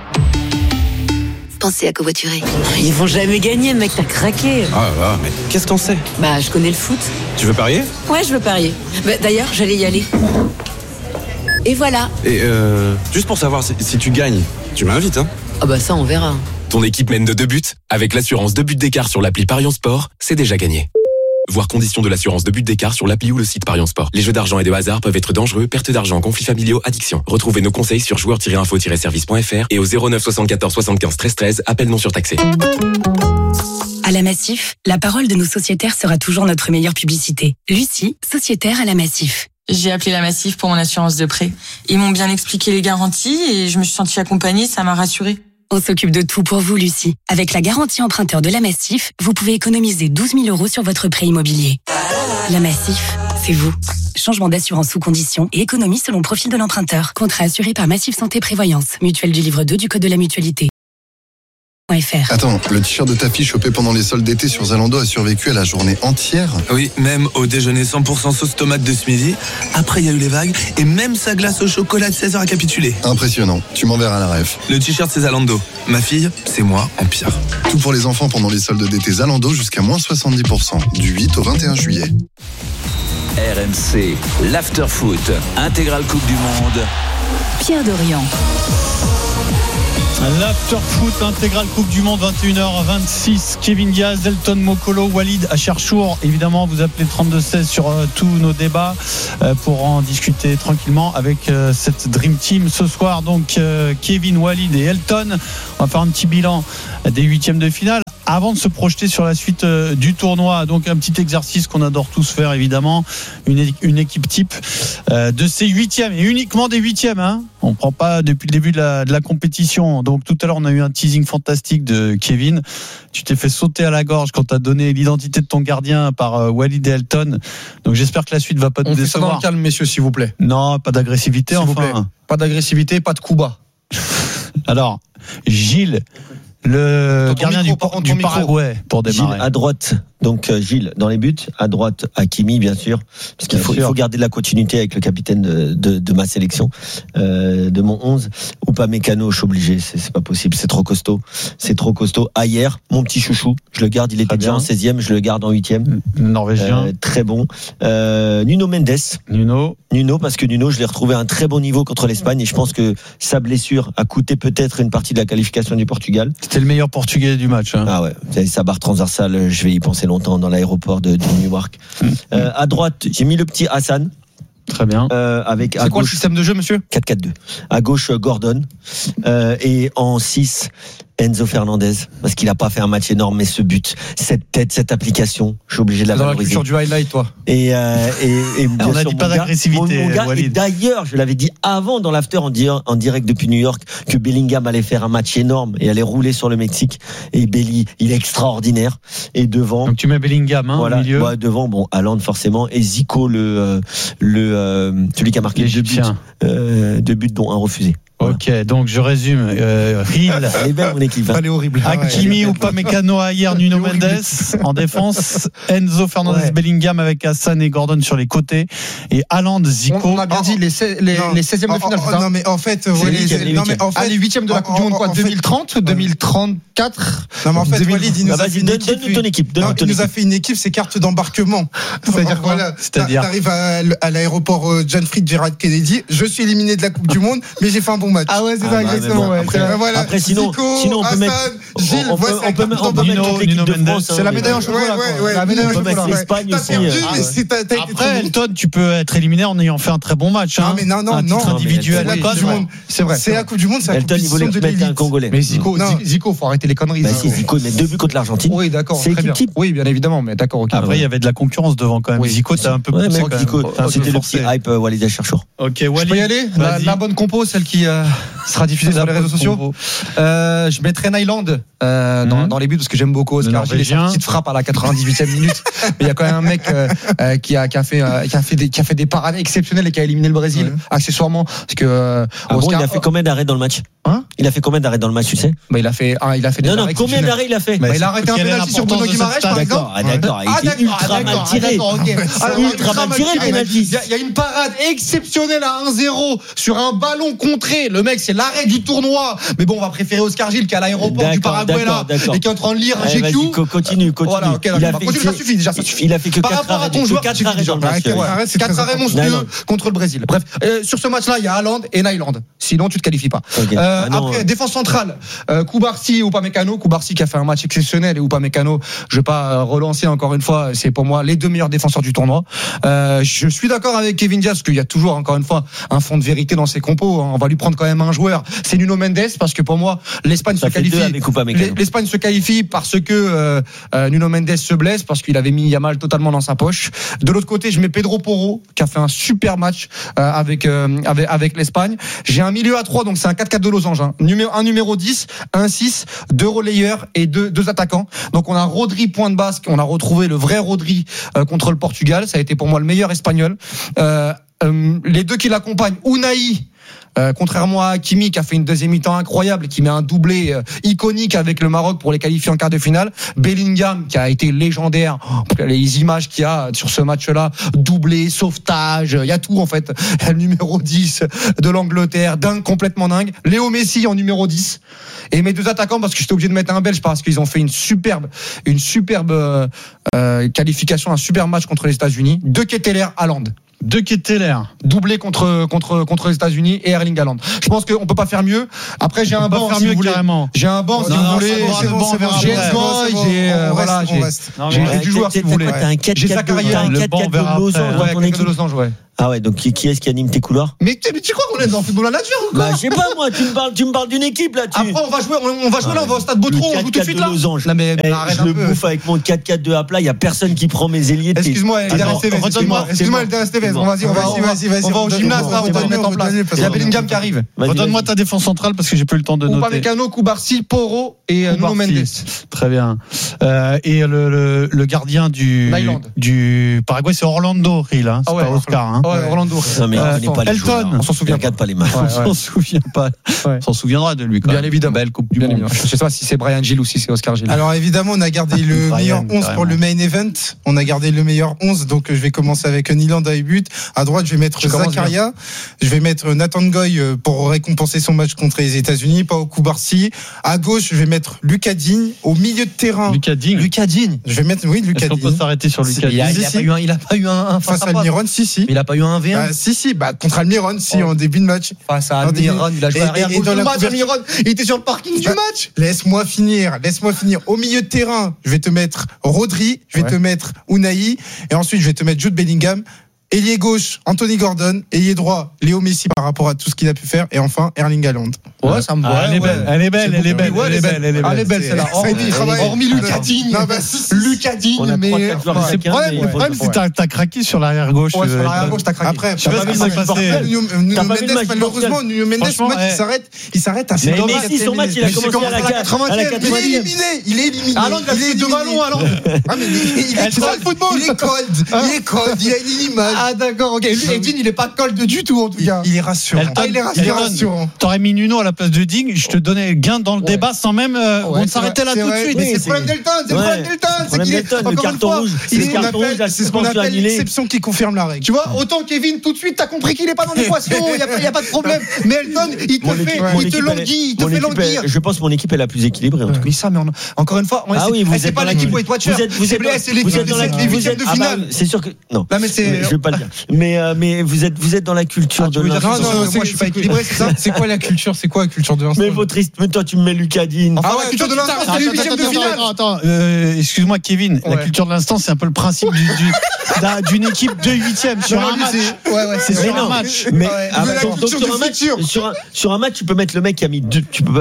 Pensez à covoiturer. Ils vont jamais gagner, mec, t'as craqué. Ah là, mais qu'est-ce qu'on sait? Bah, je connais le foot. Tu veux parier? Ouais, je veux parier. Bah, d'ailleurs, j'allais y aller. Et voilà. Et juste pour savoir si tu gagnes, tu m'invites, hein? Ah bah ça, on verra. Ton équipe mène de 2 buts. Avec l'assurance 2 buts d'écart sur l'appli Parion Sport, c'est déjà gagné. Voir conditions de l'assurance 2 buts d'écart sur l'appli ou le site Parion Sport. Les jeux d'argent et de hasard peuvent être dangereux, perte d'argent, conflits familiaux, addiction. Retrouvez nos conseils sur joueurs-info-service.fr et au 09 74 75 13 13, appel non surtaxé. À la Massif, la parole de nos sociétaires sera toujours notre meilleure publicité. Lucie, sociétaire à la Massif. J'ai appelé la Massif pour mon assurance de prêt. Ils m'ont bien expliqué les garanties et je me suis sentie accompagnée, ça m'a rassurée. On s'occupe de tout pour vous, Lucie. Avec la garantie emprunteur de la Massif, vous pouvez économiser 12 000 € sur votre prêt immobilier. La Massif, c'est vous. Changement d'assurance sous conditions et économie selon profil de l'emprunteur. Contrat assuré par Massif Santé Prévoyance. Mutuelle du livre 2 du Code de la Mutualité. Attends, le t-shirt de ta fille chopé pendant les soldes d'été sur Zalando a survécu à la journée entière? Oui, même au déjeuner 100% sauce tomate de ce midi. Après, il y a eu les vagues et même sa glace au chocolat de 16h a capitulé. Impressionnant, tu m'enverras la ref. Le t-shirt c'est Zalando. Ma fille, c'est moi en pire. Tout pour les enfants pendant les soldes d'été Zalando jusqu'à moins 70%, du 8 au 21 juillet. RMC, l'after-foot, intégrale Coupe du Monde. Pierre Dorian. L'after-foot intégrale Coupe du Monde, 21h26. Kevin Diaz, Elton Mokolo, Walid Acharchour. Évidemment, vous appelez 32-16 sur tous nos débats pour en discuter tranquillement avec cette Dream Team. Ce soir, donc, Kevin, Walid et Elton. On va faire un petit bilan des huitièmes de finale avant de se projeter sur la suite du tournoi. Donc, un petit exercice qu'on adore tous faire, évidemment. Une équipe type de ces huitièmes et uniquement des huitièmes. Hein. On ne prend pas depuis le début de la compétition. Donc tout à l'heure on a eu un teasing fantastique de Kevin. Tu t'es fait sauter à la gorge quand tu as donné l'identité de ton gardien par Walid et Elton. Donc j'espère que la suite va pas te décevoir. On fait ça dans le calme, messieurs, s'il vous plaît. Non, pas d'agressivité, s'il enfin. Vous plaît. Pas d'agressivité, pas de coups bas. Alors, Gilles, le gardien du Paraguay, pour démarrer. Gilles à droite. Donc Gilles dans les buts, à droite Hakimi bien sûr, parce qu'il faut garder de la continuité avec le capitaine de ma sélection, de mon 11. Upamecano, je suis obligé, c'est pas possible, c'est trop costaud. Ayer, mon petit chouchou, je le garde, il était déjà en 16e, je le garde en 8e. Norvégien. Très bon. Nuno Mendes. Nuno, parce que Nuno, je l'ai retrouvé à un très bon niveau contre l'Espagne et je pense que sa blessure a coûté peut-être une partie de la qualification du Portugal. C'était le meilleur Portugais du match. Hein. Ah ouais, sa barre transversale, je vais y penser longtemps dans l'aéroport de Newark. À droite, j'ai mis le petit Hassan. Très bien. C'est quoi le système de jeu, monsieur? 4-4-2. À gauche, Gordon. Et en 6, Enzo Fernandez. Parce qu'il n'a pas fait un match énorme, mais ce but, cette tête, cette application, je suis obligé de la valoriser. Dans la culture du highlight, toi. Et on n'a dit pas d'agressivité. Mon gars, et d'ailleurs, je l'avais dit avant dans l'after en direct depuis New York que Bellingham allait faire un match énorme et allait rouler sur le Mexique. Et Belly, il est extraordinaire. Et devant. Donc tu mets Bellingham, au milieu. Ouais, devant, bon, Haaland forcément. Et Zico, celui qui a marqué deux buts dont un refusé. Ok, donc je résume. Hill, Elle est belle mon équipe. Elle est horrible. Hakimi ou Upamecano hier, Nuno Mendes en défense, Enzo Fernandez Bellingham avec Hassan et Gordon sur les côtés et Haaland, Zico. On a bien dit les 16e de finale, c'est ça? Non, mais en fait, les 8e de la Coupe du Monde, quoi, 2030, 2034. Non, mais en fait, Walid, il nous a fait une équipe. Donne ton équipe. Il nous a fait une équipe, c'est carte d'embarquement. C'est-à-dire quoi? C'est-à-dire t'arrives à l'aéroport John F. Kennedy, je suis éliminé de la Coupe du Monde, mais j'ai fait un bon match. Ah ouais, c'est ça, exactement. Après, sinon, on peut mettre. On peut mettre l'équipe de France. C'est la médaille en chocolat. La médaille en chocolat. L'Espagne aussi. Après, Elton, tu peux être éliminé en ayant fait un très bon match. Non, mais non. Individuel. La Coupe du Monde. C'est vrai. C'est la Coupe du Monde, c'est la compétition de l'élite. Un Congolais. Mais Zico, faut arrêter les conneries. Zico, il met 2 buts contre l'Argentine. Oui, d'accord. C'est équipe. Oui, bien évidemment, mais d'accord. Après, il y avait de la concurrence devant quand même. Zico, t'as un peu poussé. C'était le petit hype Walid Acharchour. Ok, Walid. Je peux y aller? La bonne compo, celle qui sera diffusée sur les réseaux sociaux. Je mettrai Nyland dans les buts parce que j'aime beaucoup Oscar Gilles. C'est une petite frappe à la 98e minute. Mais il y a quand même un mec qui a fait des parades exceptionnelles et qui a éliminé le Brésil accessoirement parce que Oscar, il a fait combien d'arrêts dans le match? Il a fait combien d'arrêts dans le match, tu sais? Il a fait des arrêts. Combien d'arrêts il a fait? Il a arrêté un penalty sur Bruno Guimaraes par exemple. D'accord. Il était ultra mal tiré. Ultra mal tiré le penalty. Il y a une parade exceptionnelle à 1-0 sur un ballon contré. Le mec, c'est l'arrêt du tournoi. Mais bon, on va préférer Oscar Gilles qui est à l'aéroport du Paraguay là et qui est en train de lire un GQ. Continue. Voilà, ça suffit déjà. Il a fait que 4 arrêts. Par rapport à ton joueur, 4 arrêts dans le match. 4 arrêts monstrueux contre le Brésil. Bref, sur ce match-là, il y a Haaland et Nyland. Sinon, tu te qualifies pas. Après, défense centrale, Koubarsi ou Upamecano. Koubarsi qui a fait un match exceptionnel et Upamecano, je vais pas relancer encore une fois, c'est pour moi les 2 meilleurs défenseurs du tournoi. Je suis d'accord avec Kevin Diaz parce qu'il y a toujours encore une fois un fond de vérité dans ses compos. On va lui prendre quand même un joueur. C'est Nuno Mendes parce que pour moi l'Espagne se qualifie. L'Espagne se qualifie parce que Nuno Mendes se blesse parce qu'il avait mis Yamal totalement dans sa poche. De l'autre côté, je mets Pedro Porro qui a fait un super match avec l'Espagne. J'ai un milieu à 3 donc c'est un 4-4 de losange. Un numéro 10, un 6, 2 relayeurs et 2 attaquants. Donc on a Rodri point de basque, on a retrouvé le vrai Rodri contre le Portugal. Ça a été pour moi le meilleur espagnol. Les 2 qui l'accompagnent, Unai. Contrairement à Hakimi qui a fait une deuxième mi-temps incroyable, qui met un doublé iconique avec le Maroc pour les qualifier en quart de finale. Bellingham qui a été légendaire. Les images qu'il y a sur ce match-là, doublé, sauvetage, il y a tout en fait. Le numéro 10 de l'Angleterre, dingue, complètement dingue. Léo Messi en numéro 10. Et mes 2 attaquants parce que j'étais obligé de mettre un Belge parce qu'ils ont fait une superbe qualification, un super match contre les États-Unis. De Ketteler, Haaland. De Ketteler, doublé contre les États-Unis et Erling Haaland. Je pense qu'on peut pas faire mieux. Après j'ai un banc si vous voulez. J'ai un banc si vous voulez. J'ai j'ai du joueur si vous voulez. J'ai Zakaria, le banc vers de Losange, ouais. Ah ouais, donc qui est-ce qui anime tes couloirs? Mais tu crois qu'on est dans le football à nature ou quoi? Je sais pas moi, tu me parles d'une équipe là. Après on va jouer là, on va au stade Beautron, on joue tout de suite là. Non mais je le bouffe avec mon 4-4 de à plat, il y a personne qui prend mes ailiers. Excuse-moi, LDR Tevez. On va au gymnase là, on va le mettre en place. Il y a Bellingham qui arrive. Redonne-moi ta défense centrale parce que j'ai plus le temps de noter. Upamecano, Koubarsi, Porro et Nuno Mendes. Très bien. Et le gardien du Paraguay, c'est Orlando Hill, c'est pas Oscar. Orlando. Elton, on s'en souvient pas les matchs. On s'en souvient pas. On s'en souviendra de lui quand même. Bien évidemment. Belle Coupe du Monde. Je sais pas si c'est Brian Gilles ou si c'est Oscar Gilles. Alors évidemment, on a gardé le meilleur 11 pour le main event. On a gardé le meilleur 11, donc je vais commencer avec Nyland à but. À droite, je vais mettre Zakaria. Je vais mettre Nathan Goy pour récompenser son match contre les États-Unis, pas au Koubarsi. À gauche, je vais mettre Lucas Digne. Au milieu de terrain, Lucas Digne. Je vais mettre Lucas Digne. Est-ce qu'on peut s'arrêter sur Lucas Digne? Il a pas eu un face à Almiron, si. Il a pas eu un 1v1. Si, contre Almiron, en début de match. Face à Almiron, il a joué arrière gauche du match. Almiron, il était sur le parking du match. Laisse-moi finir. Au milieu de terrain, je vais te mettre Rodri, je vais te mettre Unai, et ensuite je vais te mettre Jude Bellingham. Ailier gauche, Anthony Gordon. Ailier droit, Léo Messi par rapport à tout ce qu'il a pu faire. Et enfin, Erling Haaland. Ouais, ça me va. Elle est belle. Elle est belle, celle-là. Hormis Lucas Digne. Lucas Digne, mais. Le problème, c'est que t'as craqué sur l'arrière gauche. Ouais, sur l'arrière gauche, t'as craqué. Après, malheureusement, Nuno Mendes, il s'arrête à 6 Mais Messi, son match, il a commencé à la 80e. Il est éliminé. Haaland, il a fait 2 ballons, Haaland. Il est cold. Il a une image. Ah d'accord, ok. Lui, Edine, il est pas cold du tout en tout cas. Il est rassurant. Il est rassurant. T'aurais mis Nuno à la place de Digne, je te donnais gain dans le débat sans même on s'arrêtait là tout de suite. Mais c'est le problème d'Elton, c'est le problème d'Elton, c'est qu'il est encore une fois, c'est ce qu'on appelle l'exception qui confirme la règle. Tu vois, autant Kevin, tout de suite, t'as compris qu'il est pas dans l'équation, il y a pas de problème. Mais Elton, il te languit, il te fait languir. Je pense que mon équipe est la plus équilibrée. Mais ça, mais encore une fois, c'est pas l'équipe Weight Watcher. C'est l'équipe des huitièmes de finale. C'est sûr que non. Mais je vais pas le dire. Mais vous êtes dans la culture de l'instant. Non, moi je suis pas équilibré, c'est ça. C'est quoi la culture de l'instant? Mais votre mais toi tu me mets Lucadine. Ah ouais, la culture de l'instant, c'est les huitièmes de finale. Attends, excuse-moi Kevin, la culture de l'instant, c'est un peu le principe d'une équipe de huitièmes sur un match. C'est sur un match. Mais sur un match, tu peux mettre le mec qui a mis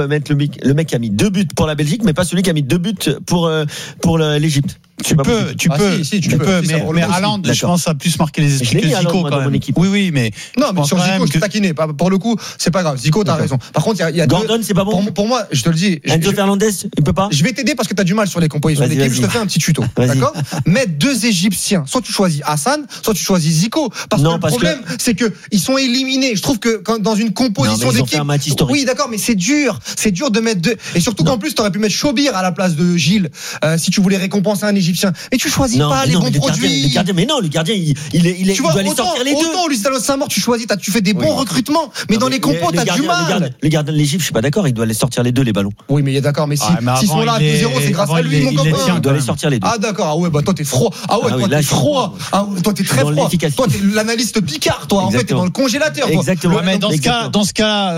deux buts pour la Belgique, mais pas celui qui a mis 2 buts pour l'Égypte. Tu peux, mais Haaland, je pense, a plus marqué les esprits que Zico quand même. Oui, mais non, mais sur Zico, je suis taquiné. Pour le coup, c'est pas grave. Zico, t'as raison. Par contre, il y a Gordon, c'est pas bon. Pour moi, je te le dis. Enzo Fernandez, il peut pas. Je vais t'aider parce que t'as du mal sur les compositions d'équipe. Je te fais un petit tuto. D'accord? Mettre 2 Égyptiens. Soit tu choisis Hassan, soit tu choisis Zico. Parce que le problème, c'est que ils sont éliminés. Je trouve que dans une composition d'équipe. Oui, d'accord, mais c'est dur. C'est dur de mettre 2. Et surtout qu'en plus, t'aurais pu mettre Chobir à la place de Gilles, si tu voulais récompenser un Égyptien. Mais tu choisis pas les bons produits. Le gardien, il doit aller sortir les deux. Autant Luciano Saint-Maur, tu fais des bons recrutements, mais dans les compos, t'as du mal. Le gardien de l'Égypte, je suis pas d'accord, il doit aller sortir les deux, les ballons. Oui, mais d'accord, mais s'ils sont là à 2-0, c'est grâce à lui, mon copain. Il doit aller sortir les deux. Ah d'accord, ah ouais, bah toi t'es froid. Ah ouais, toi t'es froid. Ah ouais, toi t'es très froid. Toi t'es l'analyste Picard, toi. En fait, t'es dans le congélateur. Exactement. Mais dans ce cas,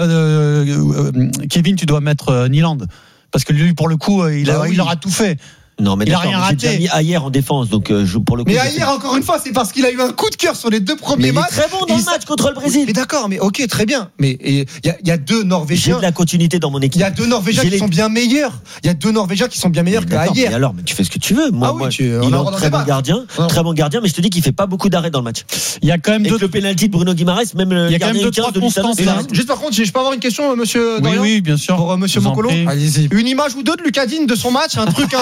Kevin, tu dois mettre Nyland. Parce que lui, pour le coup, il aura tout fait. Non, mais il a rien raté. J'ai déjà mis Ayer en défense, donc pour le coup. Mais Ayer, encore une fois, c'est parce qu'il a eu un coup de cœur sur les 2 premiers matchs. Il est très bon dans le match contre le Brésil. Mais d'accord, mais ok, très bien. Mais il y a 2 Norvégiens. J'ai de la continuité dans mon équipe. Il y a 2 Norvégiens qui sont bien meilleurs. Il y a 2 Norvégiens qui sont bien meilleurs qu'Ayer. Mais alors, mais tu fais ce que tu veux. Moi, il est un très bon gardien, mais je te dis qu'il fait pas beaucoup d'arrêts dans le match. Il y a quand même le penalty de Bruno Guimaraes, même le gardien de Luciano. Juste par contre, je peux avoir une question, monsieur Dorian? Oui, bien sûr. Pour monsieur Mokolo. Allez-y. Une image ou deux de Lucadine de son match, un truc.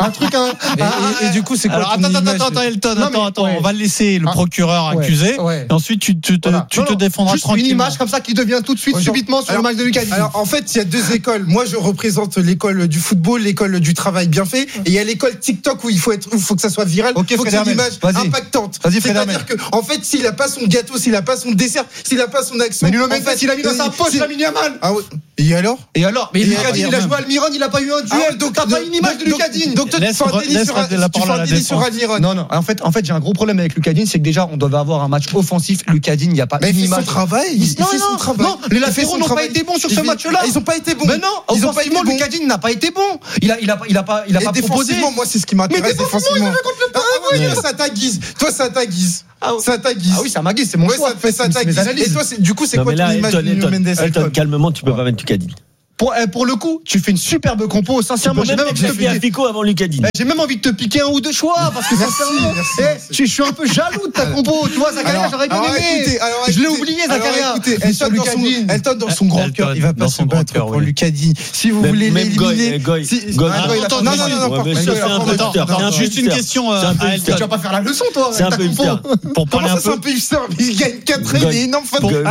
Et du coup, c'est quoi? Attends, Elton, on va laisser le procureur accuser. Et ensuite, tu te défendras juste tranquillement. Une image comme ça qui devient tout de suite subitement sur le match de Lucadine. Alors, en fait, il y a 2 écoles. Moi, je représente l'école du football, l'école du travail bien fait. Et il y a l'école TikTok où il faut que ça soit viral. Il faut que c'est une image impactante. C'est-à-dire que, en fait, s'il a pas son gâteau, s'il a pas son dessert, s'il a pas son accent. Mais Nuno Mendes, il a mis dans sa poche Lamine Yamal. Ah ouais. Et alors? Mais Lucadine, il a joué à Almiron, il a pas eu un duel. Donc, t'as pas une image de Lucadine. Donc, tu fais un délit sur Almiron. Non. En fait, j'ai un gros problème avec Lucadine, c'est que déjà, on devait avoir un match offensif. Lucadine, il n'y a pas une image. Son travail. Non, les latéraux n'ont pas été bons sur ce match-là. Ils ont pas été bons. Mais non, offensivement, Lucadine n'a pas été bon. Il a pas proposé. Moi, c'est ce qui m'intéresse défensivement. Ça t'aiguise. Toi, ça t'aiguise. Ça t'aiguise. Ah oui, ça m'aiguise, c'est mon choix. Ça t'aiguise. Et toi, du coup, c'est quoi ton image de Nuno Mendes? Elton, calmement, tu peux pas mettre Lucadine. Pour le coup, tu fais une superbe compo. Sincèrement, j'ai même envie de te piquer Fico avant Lucadine. J'ai même envie de te piquer 1 ou 2 choix parce que sincèrement, je suis un peu jaloux de ta compo. Tu vois, Zakaria, j'aurais bien aimé. Je l'ai oublié, Zakaria. Elton, dans son grand cœur, il va pas se battre pour Lucadine. Si vous voulez l'éliminer. Non, juste une question à Elton. Tu vas pas faire la leçon, toi. C'est un peu hipster. Pour parler un peu. C'est un peu hipster. Il gagne 4 il est énorme.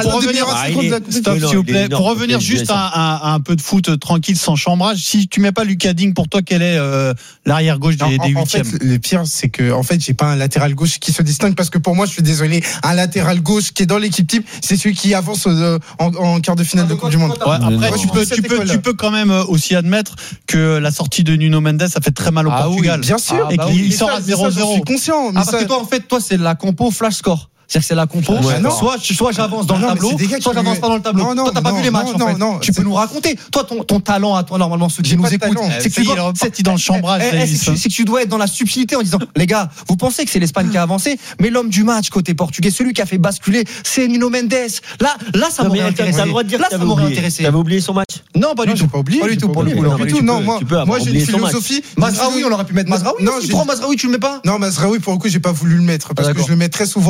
Pour revenir juste à un peu de foot tranquille sans chambrage. Si tu mets pas Lucadine, pour toi, quel est l'arrière gauche des huitièmes? En fait, le pire, c'est que j'ai pas un latéral gauche qui se distingue parce que pour moi, je suis désolé, un latéral gauche qui est dans l'équipe type, c'est celui qui avance en quart de finale de Coupe du Monde. Après, tu peux quand même aussi admettre que la sortie de Nuno Mendes a fait très mal au Portugal. Bien sûr. Et qu'il sort à 0-0. Je suis conscient. Parce que toi, c'est la compo flash score. C'est-à-dire que c'est la compo. Soit j'avance dans le tableau, soit j'avance pas dans le tableau. Toi, t'as pas vu les matchs, en fait. Tu peux nous raconter. Toi, ton talent à toi, normalement, ceux qui nous écoutent, c'est que tu es reparti dans le chambrage. C'est que tu dois être dans la subtilité en disant, les gars, vous pensez que c'est l'Espagne qui a avancé, mais l'homme du match côté portugais, celui qui a fait basculer, c'est Nuno Mendes. Là, ça m'aurait intéressé. T'as le droit de dire que t'avais oublié son match? Non, pas du tout. Pas oublié. Pas du tout. Pour lui. Non, moi, j'ai une philosophie. Mazraoui, on aurait pu mettre Mazraoui. Tu prends Mazraoui, tu le mets pas? Non, Mazraoui, pour le coup, j'ai pas voulu le mettre parce que je le mets très souvent en avant.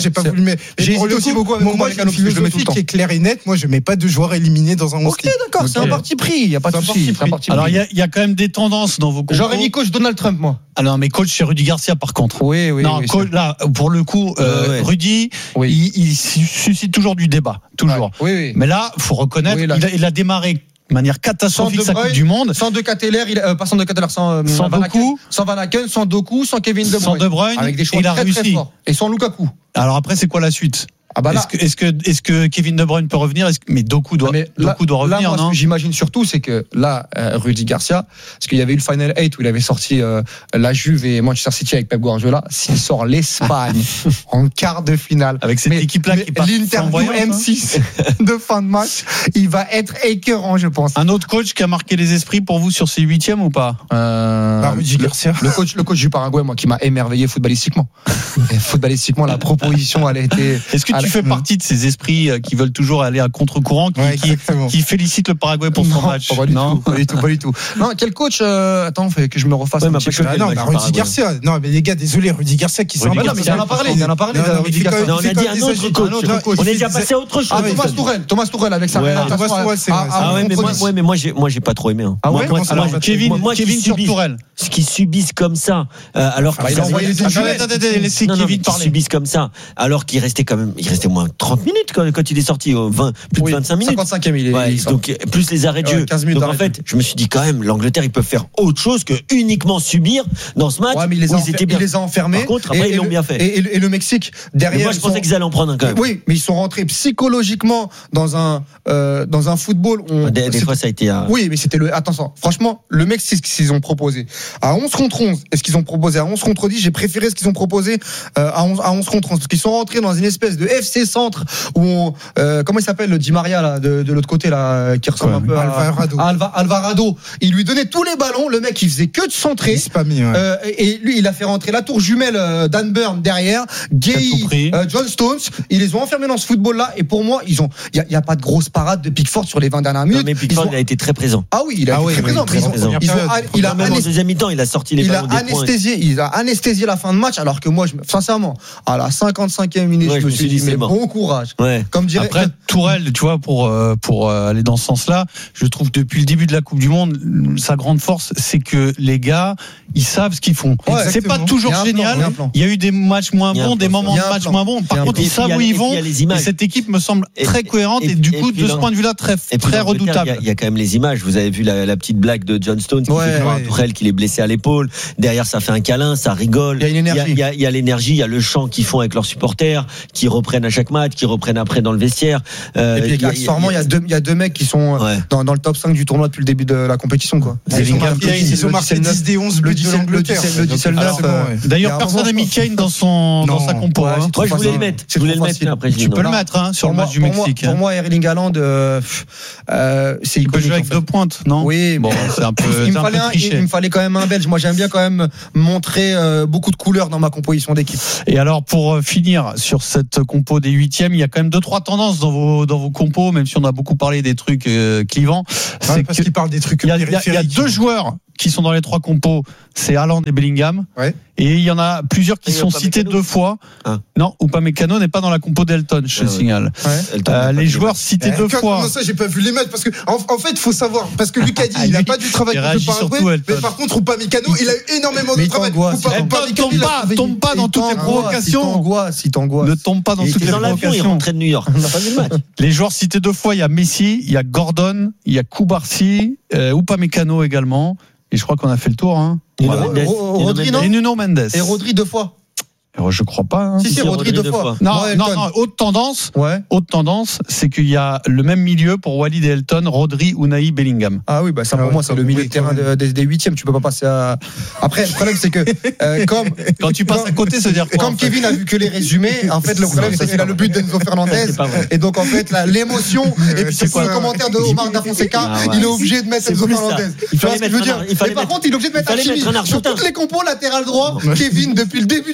j'ai pas voulu mettre. J'ai hésité aussi beaucoup avec moi, j'ai une philosophie qui est claire et nette. Moi, je mets pas de joueurs éliminés dans un 11. Ok, d'accord, c'est un parti pris. Il y a pas de souci. Alors, il y a quand même des tendances dans vos compos. J'aurais mis coach Donald Trump, moi. Ah non, mais coach chez Rudy Garcia, par contre. Oui. Non, coach, là, pour le coup, Rudy, il suscite toujours du débat. Toujours. Oui. Mais là, faut reconnaître, il a démarré de manière catastrophique sa Coupe du Monde. Sans De Ketelaere, pas sans De Ketelaere, sans Doku, sans Van Aken, sans Doku, sans Kevin De Bruyne. Sans De Bruyne, avec des choix très forts. Et sans Lukaku. Alors après, c'est quoi la suite? Est-ce que Kevin De Bruyne peut revenir? Mais Doku doit revenir, moi, non? Ce que j'imagine surtout, c'est que là, Rudy Garcia, parce qu'il y avait eu le Final 8 où il avait sorti la Juve et Manchester City avec Pep Guardiola, s'il sort l'Espagne en quart de finale, avec cette équipe-là qui part l'interview M6 de fin de match, il va être écœurant, je pense. Un autre coach qui a marqué les esprits pour vous sur ces huitièmes ou pas? Rudy Garcia. Le coach du Paraguay, moi, qui m'a émerveillé footballistiquement. Footballistiquement, la proposition, elle a été. Est-ce que tu fais partie de ces esprits qui veulent toujours aller à contre-courant, qui félicitent le Paraguay pour son match? Pas du tout. Non, quel coach attends, fait que je me refasse un petit peu. Rudy Garcia. Non, mais les gars, désolé, Rudy Garcia qui s'en va. Non, mais il en a parlé. Rudy Garcia. On a dit un autre coach. On est déjà passé à autre chose. Thomas Tourelle avec sa réalisation. Mais moi, j'ai pas trop aimé. Kevin sur Tourelle. Ce qui subissent comme ça, alors qu'ils subissent comme ça, alors qu'il restait quand même, il restait moins 30 minutes quand il est sorti, plus de 25 minutes. 55e, il est. Donc, plus les arrêts de jeu. 15 minutes. Donc, en fait, je me suis dit quand même, l'Angleterre, ils peuvent faire autre chose que uniquement subir dans ce match. Ouais, mais il les a enfermés. Par contre, après, ils l'ont bien fait. Et le Mexique, derrière. Moi, je pensais qu'ils allaient en prendre un quand même. Oui, mais ils sont rentrés psychologiquement dans un football. Des fois, ça a été. Oui, mais c'était attention, franchement, le Mexique, c'est ce qu'ils ont proposé. À 11 contre 11, est-ce qu'ils ont proposé à 11 contre 10? J'ai préféré ce qu'ils ont proposé à 11 contre 11. Parce qu'ils sont rentrés dans une espèce de FC Centre où comment il s'appelle, le Di Maria là, de l'autre côté là, qui ressemble un peu à Alvarado. Il lui donnait tous les ballons, le mec il faisait que de centrer. Et lui il a fait rentrer la tour jumelle Dan Burn derrière, Gay, John Stones. Ils les ont enfermés dans ce football là. Et pour moi, il y a pas de grosse parade de Pickford sur les 20 dernières minutes. Non, mais Pickford il a été très présent. Ah oui, il a été très présent. Il a même en deuxième mi-temps, il a sorti les ballons des points. Il a anesthésié la fin de match, alors que moi, sincèrement, à la 55e minute, je me suis dit, mais bon courage. Comme dirait après Tourelle, tu vois, pour aller dans ce sens-là, je trouve que depuis le début de la Coupe du Monde, sa grande force, c'est que les gars, ils savent ce qu'ils font. C'est pas toujours génial. Il y a eu des matchs moins bons, des moments de match moins bons. Par contre, ils savent où ils vont. Et cette équipe me semble très cohérente et du coup, de ce point de vue-là, très redoutable. Il y a quand même les images. Vous avez vu la petite blague de John Stones qui fait croire à Tourelle qu'il est blessé à l'épaule. Derrière, ça fait un câlin, ça rigole. Il y a une énergie. Il y a l'énergie, il y a le chant qu'ils font avec leurs supporters, qui reprennent à chaque match, qui reprennent après dans le vestiaire. Et puis accessoirement, il y a deux mecs qui sont dans le top 5 du tournoi depuis le début de la compétition, quoi. Ils ont marqué 10 des 11 buts de l'Angleterre. D'ailleurs, personne n'a mis Kane dans sa compo. Moi, je voulais le mettre. Tu peux le mettre sur le match du Mexique. Pour moi, Erling Haaland, c'est iconique. Il peut jouer avec 2 pointes, non? Oui, bon, c'est un peu. Il me fallait quand même un Belge. Moi, j'aime bien quand même montrer beaucoup de couleurs dans ma composition d'équipe. Et alors, pour finir sur cette compo des 8e, il y a quand même 2-3 tendances dans vos compos, même si on a beaucoup parlé des trucs clivants. C'est parce qu'il parle des trucs. Il y a 2 joueurs qui sont dans les 3 compos, c'est Haaland et Bellingham. Et il y en a plusieurs qui sont cités 2 fois. Non, Upamecano n'est pas dans la compo d'Elton, je signale. Les joueurs cités 2 fois. Comment ça, j'ai pas vu les matchs parce que en fait, il faut savoir parce que Lucas dit il a pas du travail pour le Paraguay, mais par contre Upamecano, il a eu énormément de travail. Tombe pas dans toutes les provocations. Ne tombe pas dans toutes les provocations. Il rentrait de New York. Les joueurs cités 2 fois, il y a Messi, il y a Gordon, il y a Koubarsi, Upamecano également. Et je crois qu'on a fait le tour. Rodri, Nuno Mendes. Et Rodri 2 fois. Je crois pas. Si, Rodri 2 fois. Non, haute tendance, c'est qu'il y a le même milieu pour Walid et Elton, Rodri, Unai, Bellingham. Ah oui, ça pour moi, c'est le milieu de terrain des 8e. Tu peux pas passer à. Après, le problème, c'est que quand tu passes à côté, ça veut dire quoi? Comme Kevin a vu que les résumés, en fait, le problème, c'est qu'il a le but d'Enzo Fernandez. Et donc, en fait, l'émotion, et puis c'est le commentaire de Omar Da Fonseca, il est obligé de mettre Enzo Fernandez. Tu vois ce que je veux dire? Mais par contre, il est obligé de mettre Hakimi. Sur toutes les compos latéral droit, Kevin, depuis le début du tournoi,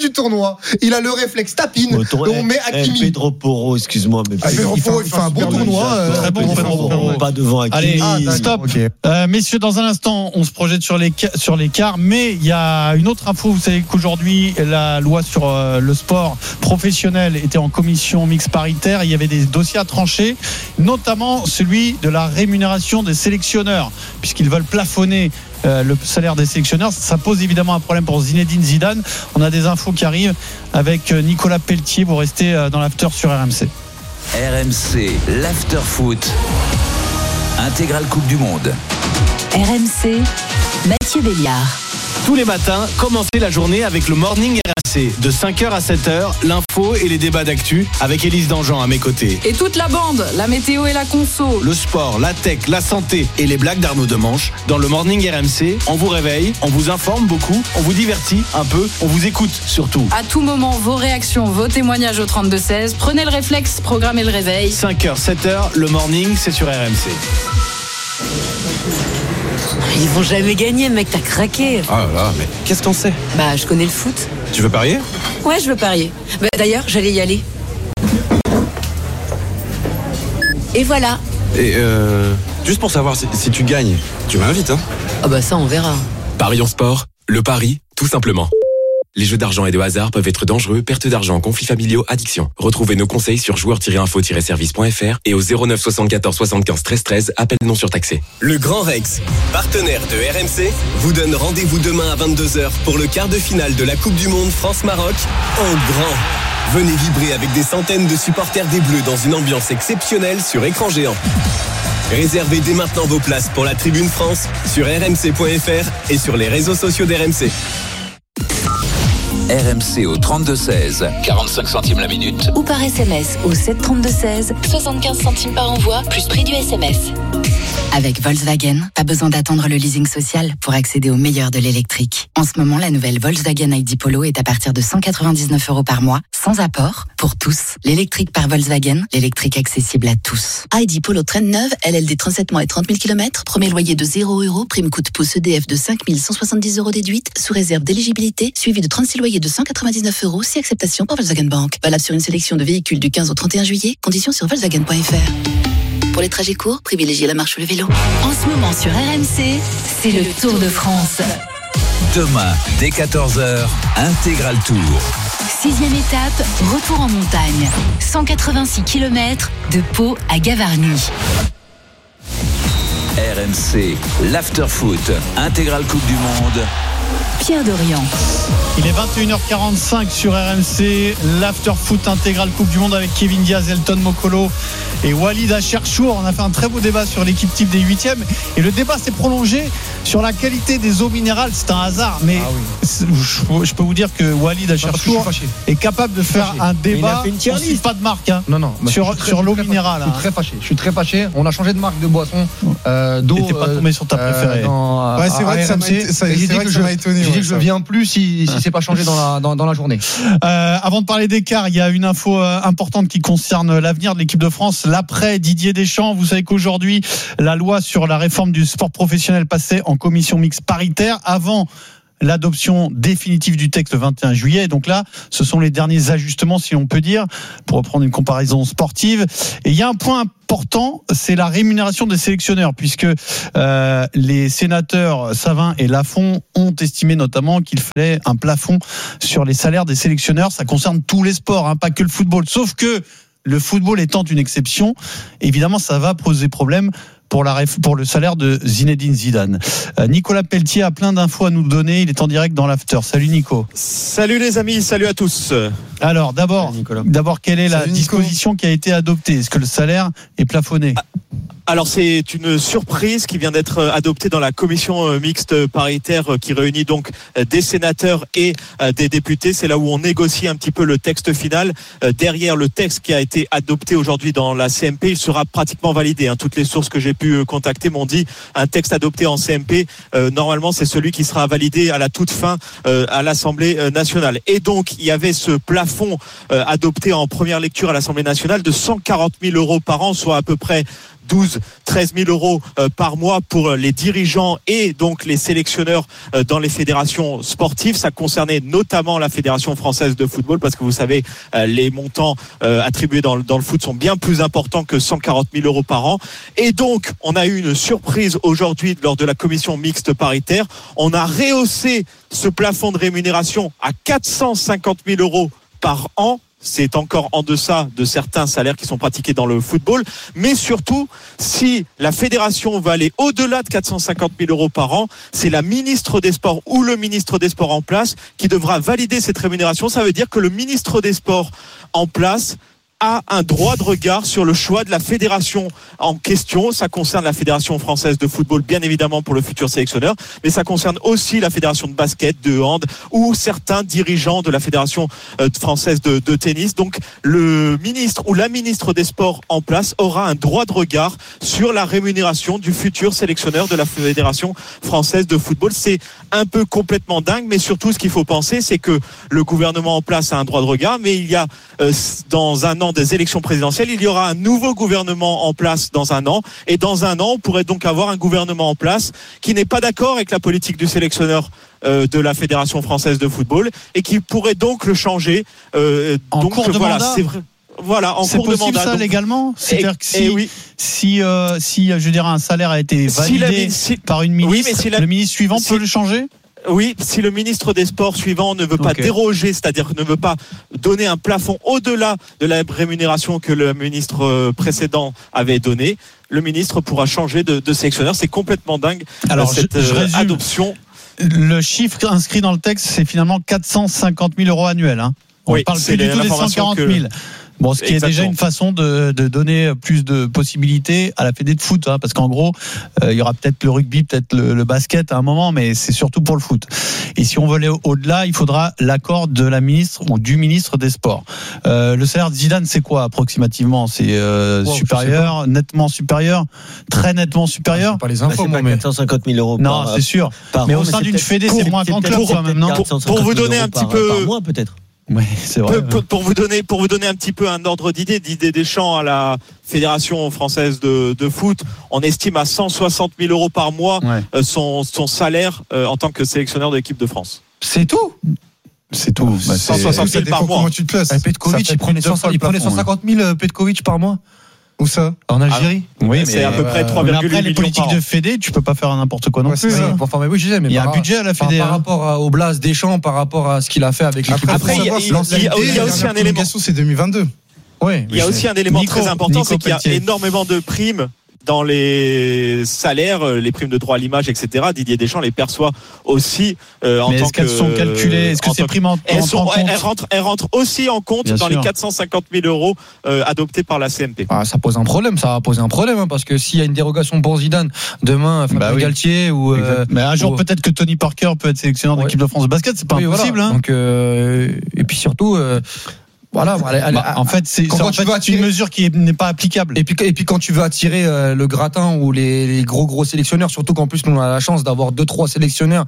tournoi. Il a le réflexe tapine. On met Hakimi. Pedro Porro, excuse-moi, mais Pedro Porro, il fait un bon tournoi. Très bon, Pedro Porro. Pas devant Hakimi. Allez, stop. Okay. Messieurs, dans un instant, on se projette sur l'écart, mais il y a une autre info. Vous savez qu'aujourd'hui, la loi sur le sport professionnel était en commission mixte paritaire. Il y avait des dossiers à trancher, notamment celui de la rémunération des sélectionneurs, puisqu'ils veulent plafonner le salaire des sélectionneurs. Ça pose évidemment un problème pour Zinedine Zidane. On a des infos qui arrivent avec Nicolas Pelletier. Vous restez dans l'after sur RMC. RMC, l'after foot. Intégrale Coupe du Monde. RMC, Mathieu Béliard. Tous les matins, commencez la journée avec le Morning RMC. De 5h à 7h, l'info et les débats d'actu avec Élise Dangean à mes côtés. Et toute la bande, la météo et la conso. Le sport, la tech, la santé et les blagues d'Arnaud Demanche. Dans le Morning RMC, on vous réveille, on vous informe beaucoup, on vous divertit un peu, on vous écoute surtout. À tout moment, vos réactions, vos témoignages au 32-16. Prenez le réflexe, programmez le réveil. 5h, 7h, le Morning, c'est sur RMC. Ils vont jamais gagner, mec, t'as craqué. Ah là, mais qu'est-ce qu'on sait? Bah, je connais le foot. Tu veux parier? Ouais, je veux parier. Bah, d'ailleurs, j'allais y aller. Et voilà. Et juste pour savoir si tu gagnes, tu m'invites, hein? Ah bah ça, on verra. Paris en sport, le pari, tout simplement. Les jeux d'argent et de hasard peuvent être dangereux, perte d'argent, conflits familiaux, addiction. Retrouvez nos conseils sur joueurs-info-service.fr et au 09 74 75 13 13, appel non surtaxé. Le Grand Rex, partenaire de RMC, vous donne rendez-vous demain à 22h pour le quart de finale de la Coupe du Monde France-Maroc en grand. Venez vibrer avec des centaines de supporters des Bleus dans une ambiance exceptionnelle sur écran géant. Réservez dès maintenant vos places pour la Tribune France sur rmc.fr et sur les réseaux sociaux d'RMC. RMC au 32-16, 45 centimes la minute. Ou par SMS au 732-16, 75 centimes par envoi, plus prix du SMS. Avec Volkswagen, pas besoin d'attendre le leasing social pour accéder au meilleur de l'électrique. En ce moment, la nouvelle Volkswagen ID Polo est à partir de 199 € par mois, sans apport, pour tous. L'électrique par Volkswagen, l'électrique accessible à tous. ID Polo traîne neuve, LLD 37 mois et 30 000 km, premier loyer de 0 €, prime coup de pouce EDF de 5 170 € déduite, sous réserve d'éligibilité, suivi de 36 loyers de 199 €, si acceptation par Volkswagen Bank. Valable sur une sélection de véhicules du 15 au 31 juillet, conditions sur volkswagen.fr. Pour les trajets courts, privilégiez la marche ou le vélo. En ce moment sur RMC, c'est le Tour de France. Demain, dès 14h, Intégral Tour. 6e étape, retour en montagne. 186 km de Pau à Gavarnie. RMC, l'after-foot, Intégral Coupe du Monde. Pierre Dorian. Il est 21h45 sur RMC, l'after-foot intégral Coupe du Monde avec Kevin Diaz, Elton Mokolo et Walid Acharchour. On a fait un très beau débat sur l'équipe type des 8e et le débat s'est prolongé sur la qualité des eaux minérales. C'est un hasard, mais je peux vous dire que Walid Acharchour est capable de faire un débat. On cite pas de marque sur l'eau minérale. Je suis très fâché. On a changé de marque de boisson d'eau. T'es pas tombé sur ta préférée. Ouais, c'est vrai que ça m'a étonné. Je dis que je viens plus si c'est pas changé dans la journée. Avant de parler d'écart, il y a une info importante qui concerne l'avenir de l'équipe de France, l'après Didier Deschamps. Vous savez qu'aujourd'hui, la loi sur la réforme du sport professionnel passait en commission mixte paritaire avant l'adoption définitive du texte le 21 juillet. Donc là, ce sont les derniers ajustements, si on peut dire, pour reprendre une comparaison sportive. Et il y a un point important, c'est la rémunération des sélectionneurs, puisque les sénateurs Savin et Lafont ont estimé notamment qu'il fallait un plafond sur les salaires des sélectionneurs. Ça concerne tous les sports, pas que le football. Sauf que le football étant une exception, évidemment, ça va poser problème pour le salaire de Zinedine Zidane. Nicolas Pelletier a plein d'infos à nous donner. Il est en direct dans l'after. Salut Nico. Salut les amis, salut à tous. Alors d'abord, quelle est la disposition qui a été adoptée? Est-ce que le salaire est plafonné? Alors c'est une surprise qui vient d'être adoptée dans la commission mixte paritaire qui réunit donc des sénateurs et des députés. C'est là où on négocie un petit peu le texte final. Derrière le texte qui a été adopté aujourd'hui dans la CMP, il sera pratiquement validé. Toutes les sources que j'ai pu contacter m'ont dit un texte adopté en CMP, normalement c'est celui qui sera validé à la toute fin à l'Assemblée nationale. Et donc il y avait ce plafond adopté en première lecture à l'Assemblée nationale de 140 000 € par an, soit à peu près 13 000 euros par mois pour les dirigeants et donc les sélectionneurs dans les fédérations sportives. Ça concernait notamment la Fédération française de football parce que vous savez, les montants attribués dans le foot sont bien plus importants que 140 000 euros par an. Et donc, on a eu une surprise aujourd'hui lors de la commission mixte paritaire. On a rehaussé ce plafond de rémunération à 450 000 euros par an. C'est encore en deçà de certains salaires qui sont pratiqués dans le football. Mais surtout, si la fédération va aller au-delà de 450 000 euros par an, c'est la ministre des Sports ou le ministre des Sports en place qui devra valider cette rémunération. Ça veut dire que le ministre des Sports en place a un droit de regard sur le choix de la fédération en question. Ça concerne la Fédération française de football, bien évidemment, pour le futur sélectionneur, mais ça concerne aussi la Fédération de basket, de hand ou certains dirigeants de la Fédération française de tennis. Donc, le ministre ou la ministre des Sports en place aura un droit de regard sur la rémunération du futur sélectionneur de la Fédération française de football. C'est un peu complètement dingue, mais surtout, ce qu'il faut penser, c'est que le gouvernement en place a un droit de regard, mais il y a, dans un an des élections présidentielles, il y aura un nouveau gouvernement en place dans un an, et dans un an on pourrait donc avoir un gouvernement en place qui n'est pas d'accord avec la politique du sélectionneur de la Fédération française de football et qui pourrait donc le changer en donc cours de mandat. C'est vrai. Voilà, en c'est cours de mandat. C'est possible ça donc, légalement. C'est-à-dire que si je dirais un salaire a été validé par une ministre, le ministre suivant peut le changer. Oui, si le ministre des Sports suivant ne veut pas déroger, c'est-à-dire ne veut pas donner un plafond au-delà de la rémunération que le ministre précédent avait donné, le ministre pourra changer de sélectionneur. C'est complètement dingue. Alors, cette adoption. Le chiffre inscrit dans le texte, c'est finalement 450 000 euros annuels. Hein. On ne parle plus du tout des 140 000. Bon, ce qui est déjà une façon de donner plus de possibilités à la fédé de foot, hein, parce qu'en gros, il y aura peut-être le rugby, peut-être le basket à un moment, mais c'est surtout pour le foot. Et si on veut aller au-delà, il faudra l'accord de la ministre ou du ministre des Sports. Le salaire de Zidane, c'est quoi approximativement ? C'est supérieur, nettement supérieur, très nettement supérieur. C'est pas les infos, c'est pas 450 000 euros. Non, c'est sûr. Mais au sein d'une fédé, c'est moins qu'en club quand même, non ? Pour vous donner un petit peu par mois peut-être. Oui, c'est vrai. Pour vous donner un petit peu un ordre d'idée Deschamps à la Fédération française de foot, on estime à 160 000 euros par mois son salaire en tant que sélectionneur de l'équipe de France. C'est tout. C'est tout. 160 000 par mois. Comment tu te places ? Petkovic, il prenait 150 000 Petkovic par mois. Où ça ? En Algérie ? Oui, c'est à peu près 3,8 millions. Après, les politiques de fédé, tu peux pas faire n'importe quoi non plus. Enfin, mais oui, je disais, mais il y a un budget à la fédé. Par rapport au Blas Deschamps, par rapport à ce qu'il a fait avec l'équipe. Après, il y a aussi un élément. C'est 2022. Oui. Il y a aussi un élément très important, c'est qu'il y a énormément de primes dans les salaires, les primes de droit à l'image, etc. Didier Deschamps les perçoit aussi en mais tant est-ce qu'elles sont calculées ? Est-ce que ces primes elles rentrent aussi en compte dans les 450 000 euros adoptés par la CNP. Ça pose un problème, ça va poser un problème, hein, parce que s'il y a une dérogation pour Zidane, demain, Galtier ou... mais un jour, peut-être que Tony Parker peut être sélectionneur de l'équipe de France de basket, c'est pas impossible. Voilà. Hein. Donc, et puis surtout... Voilà, en fait, c'est une mesure qui n'est pas applicable. Et puis quand tu veux attirer le gratin ou les gros sélectionneurs, surtout qu'en plus nous on a la chance d'avoir 2-3 sélectionneurs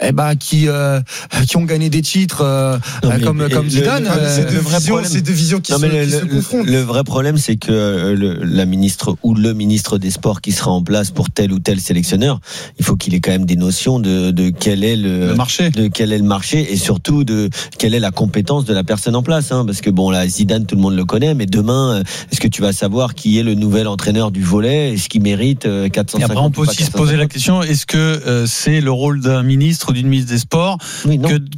qui ont gagné des titres comme Zidane. C'est deux visions qui se confrontent. Le vrai problème, c'est que la ministre ou le ministre des Sports qui sera en place pour tel ou tel sélectionneur, il faut qu'il ait quand même des notions de quel est le marché et surtout de quelle est la compétence de la personne en place, hein, parce que bon, là, Zidane, tout le monde le connaît, mais demain, est-ce que tu vas savoir qui est le nouvel entraîneur du volley ? Est-ce qu'il mérite 450 ? Et après, on peut aussi se poser la question, est-ce que c'est le rôle d'un ministre ou d'une ministre des Sports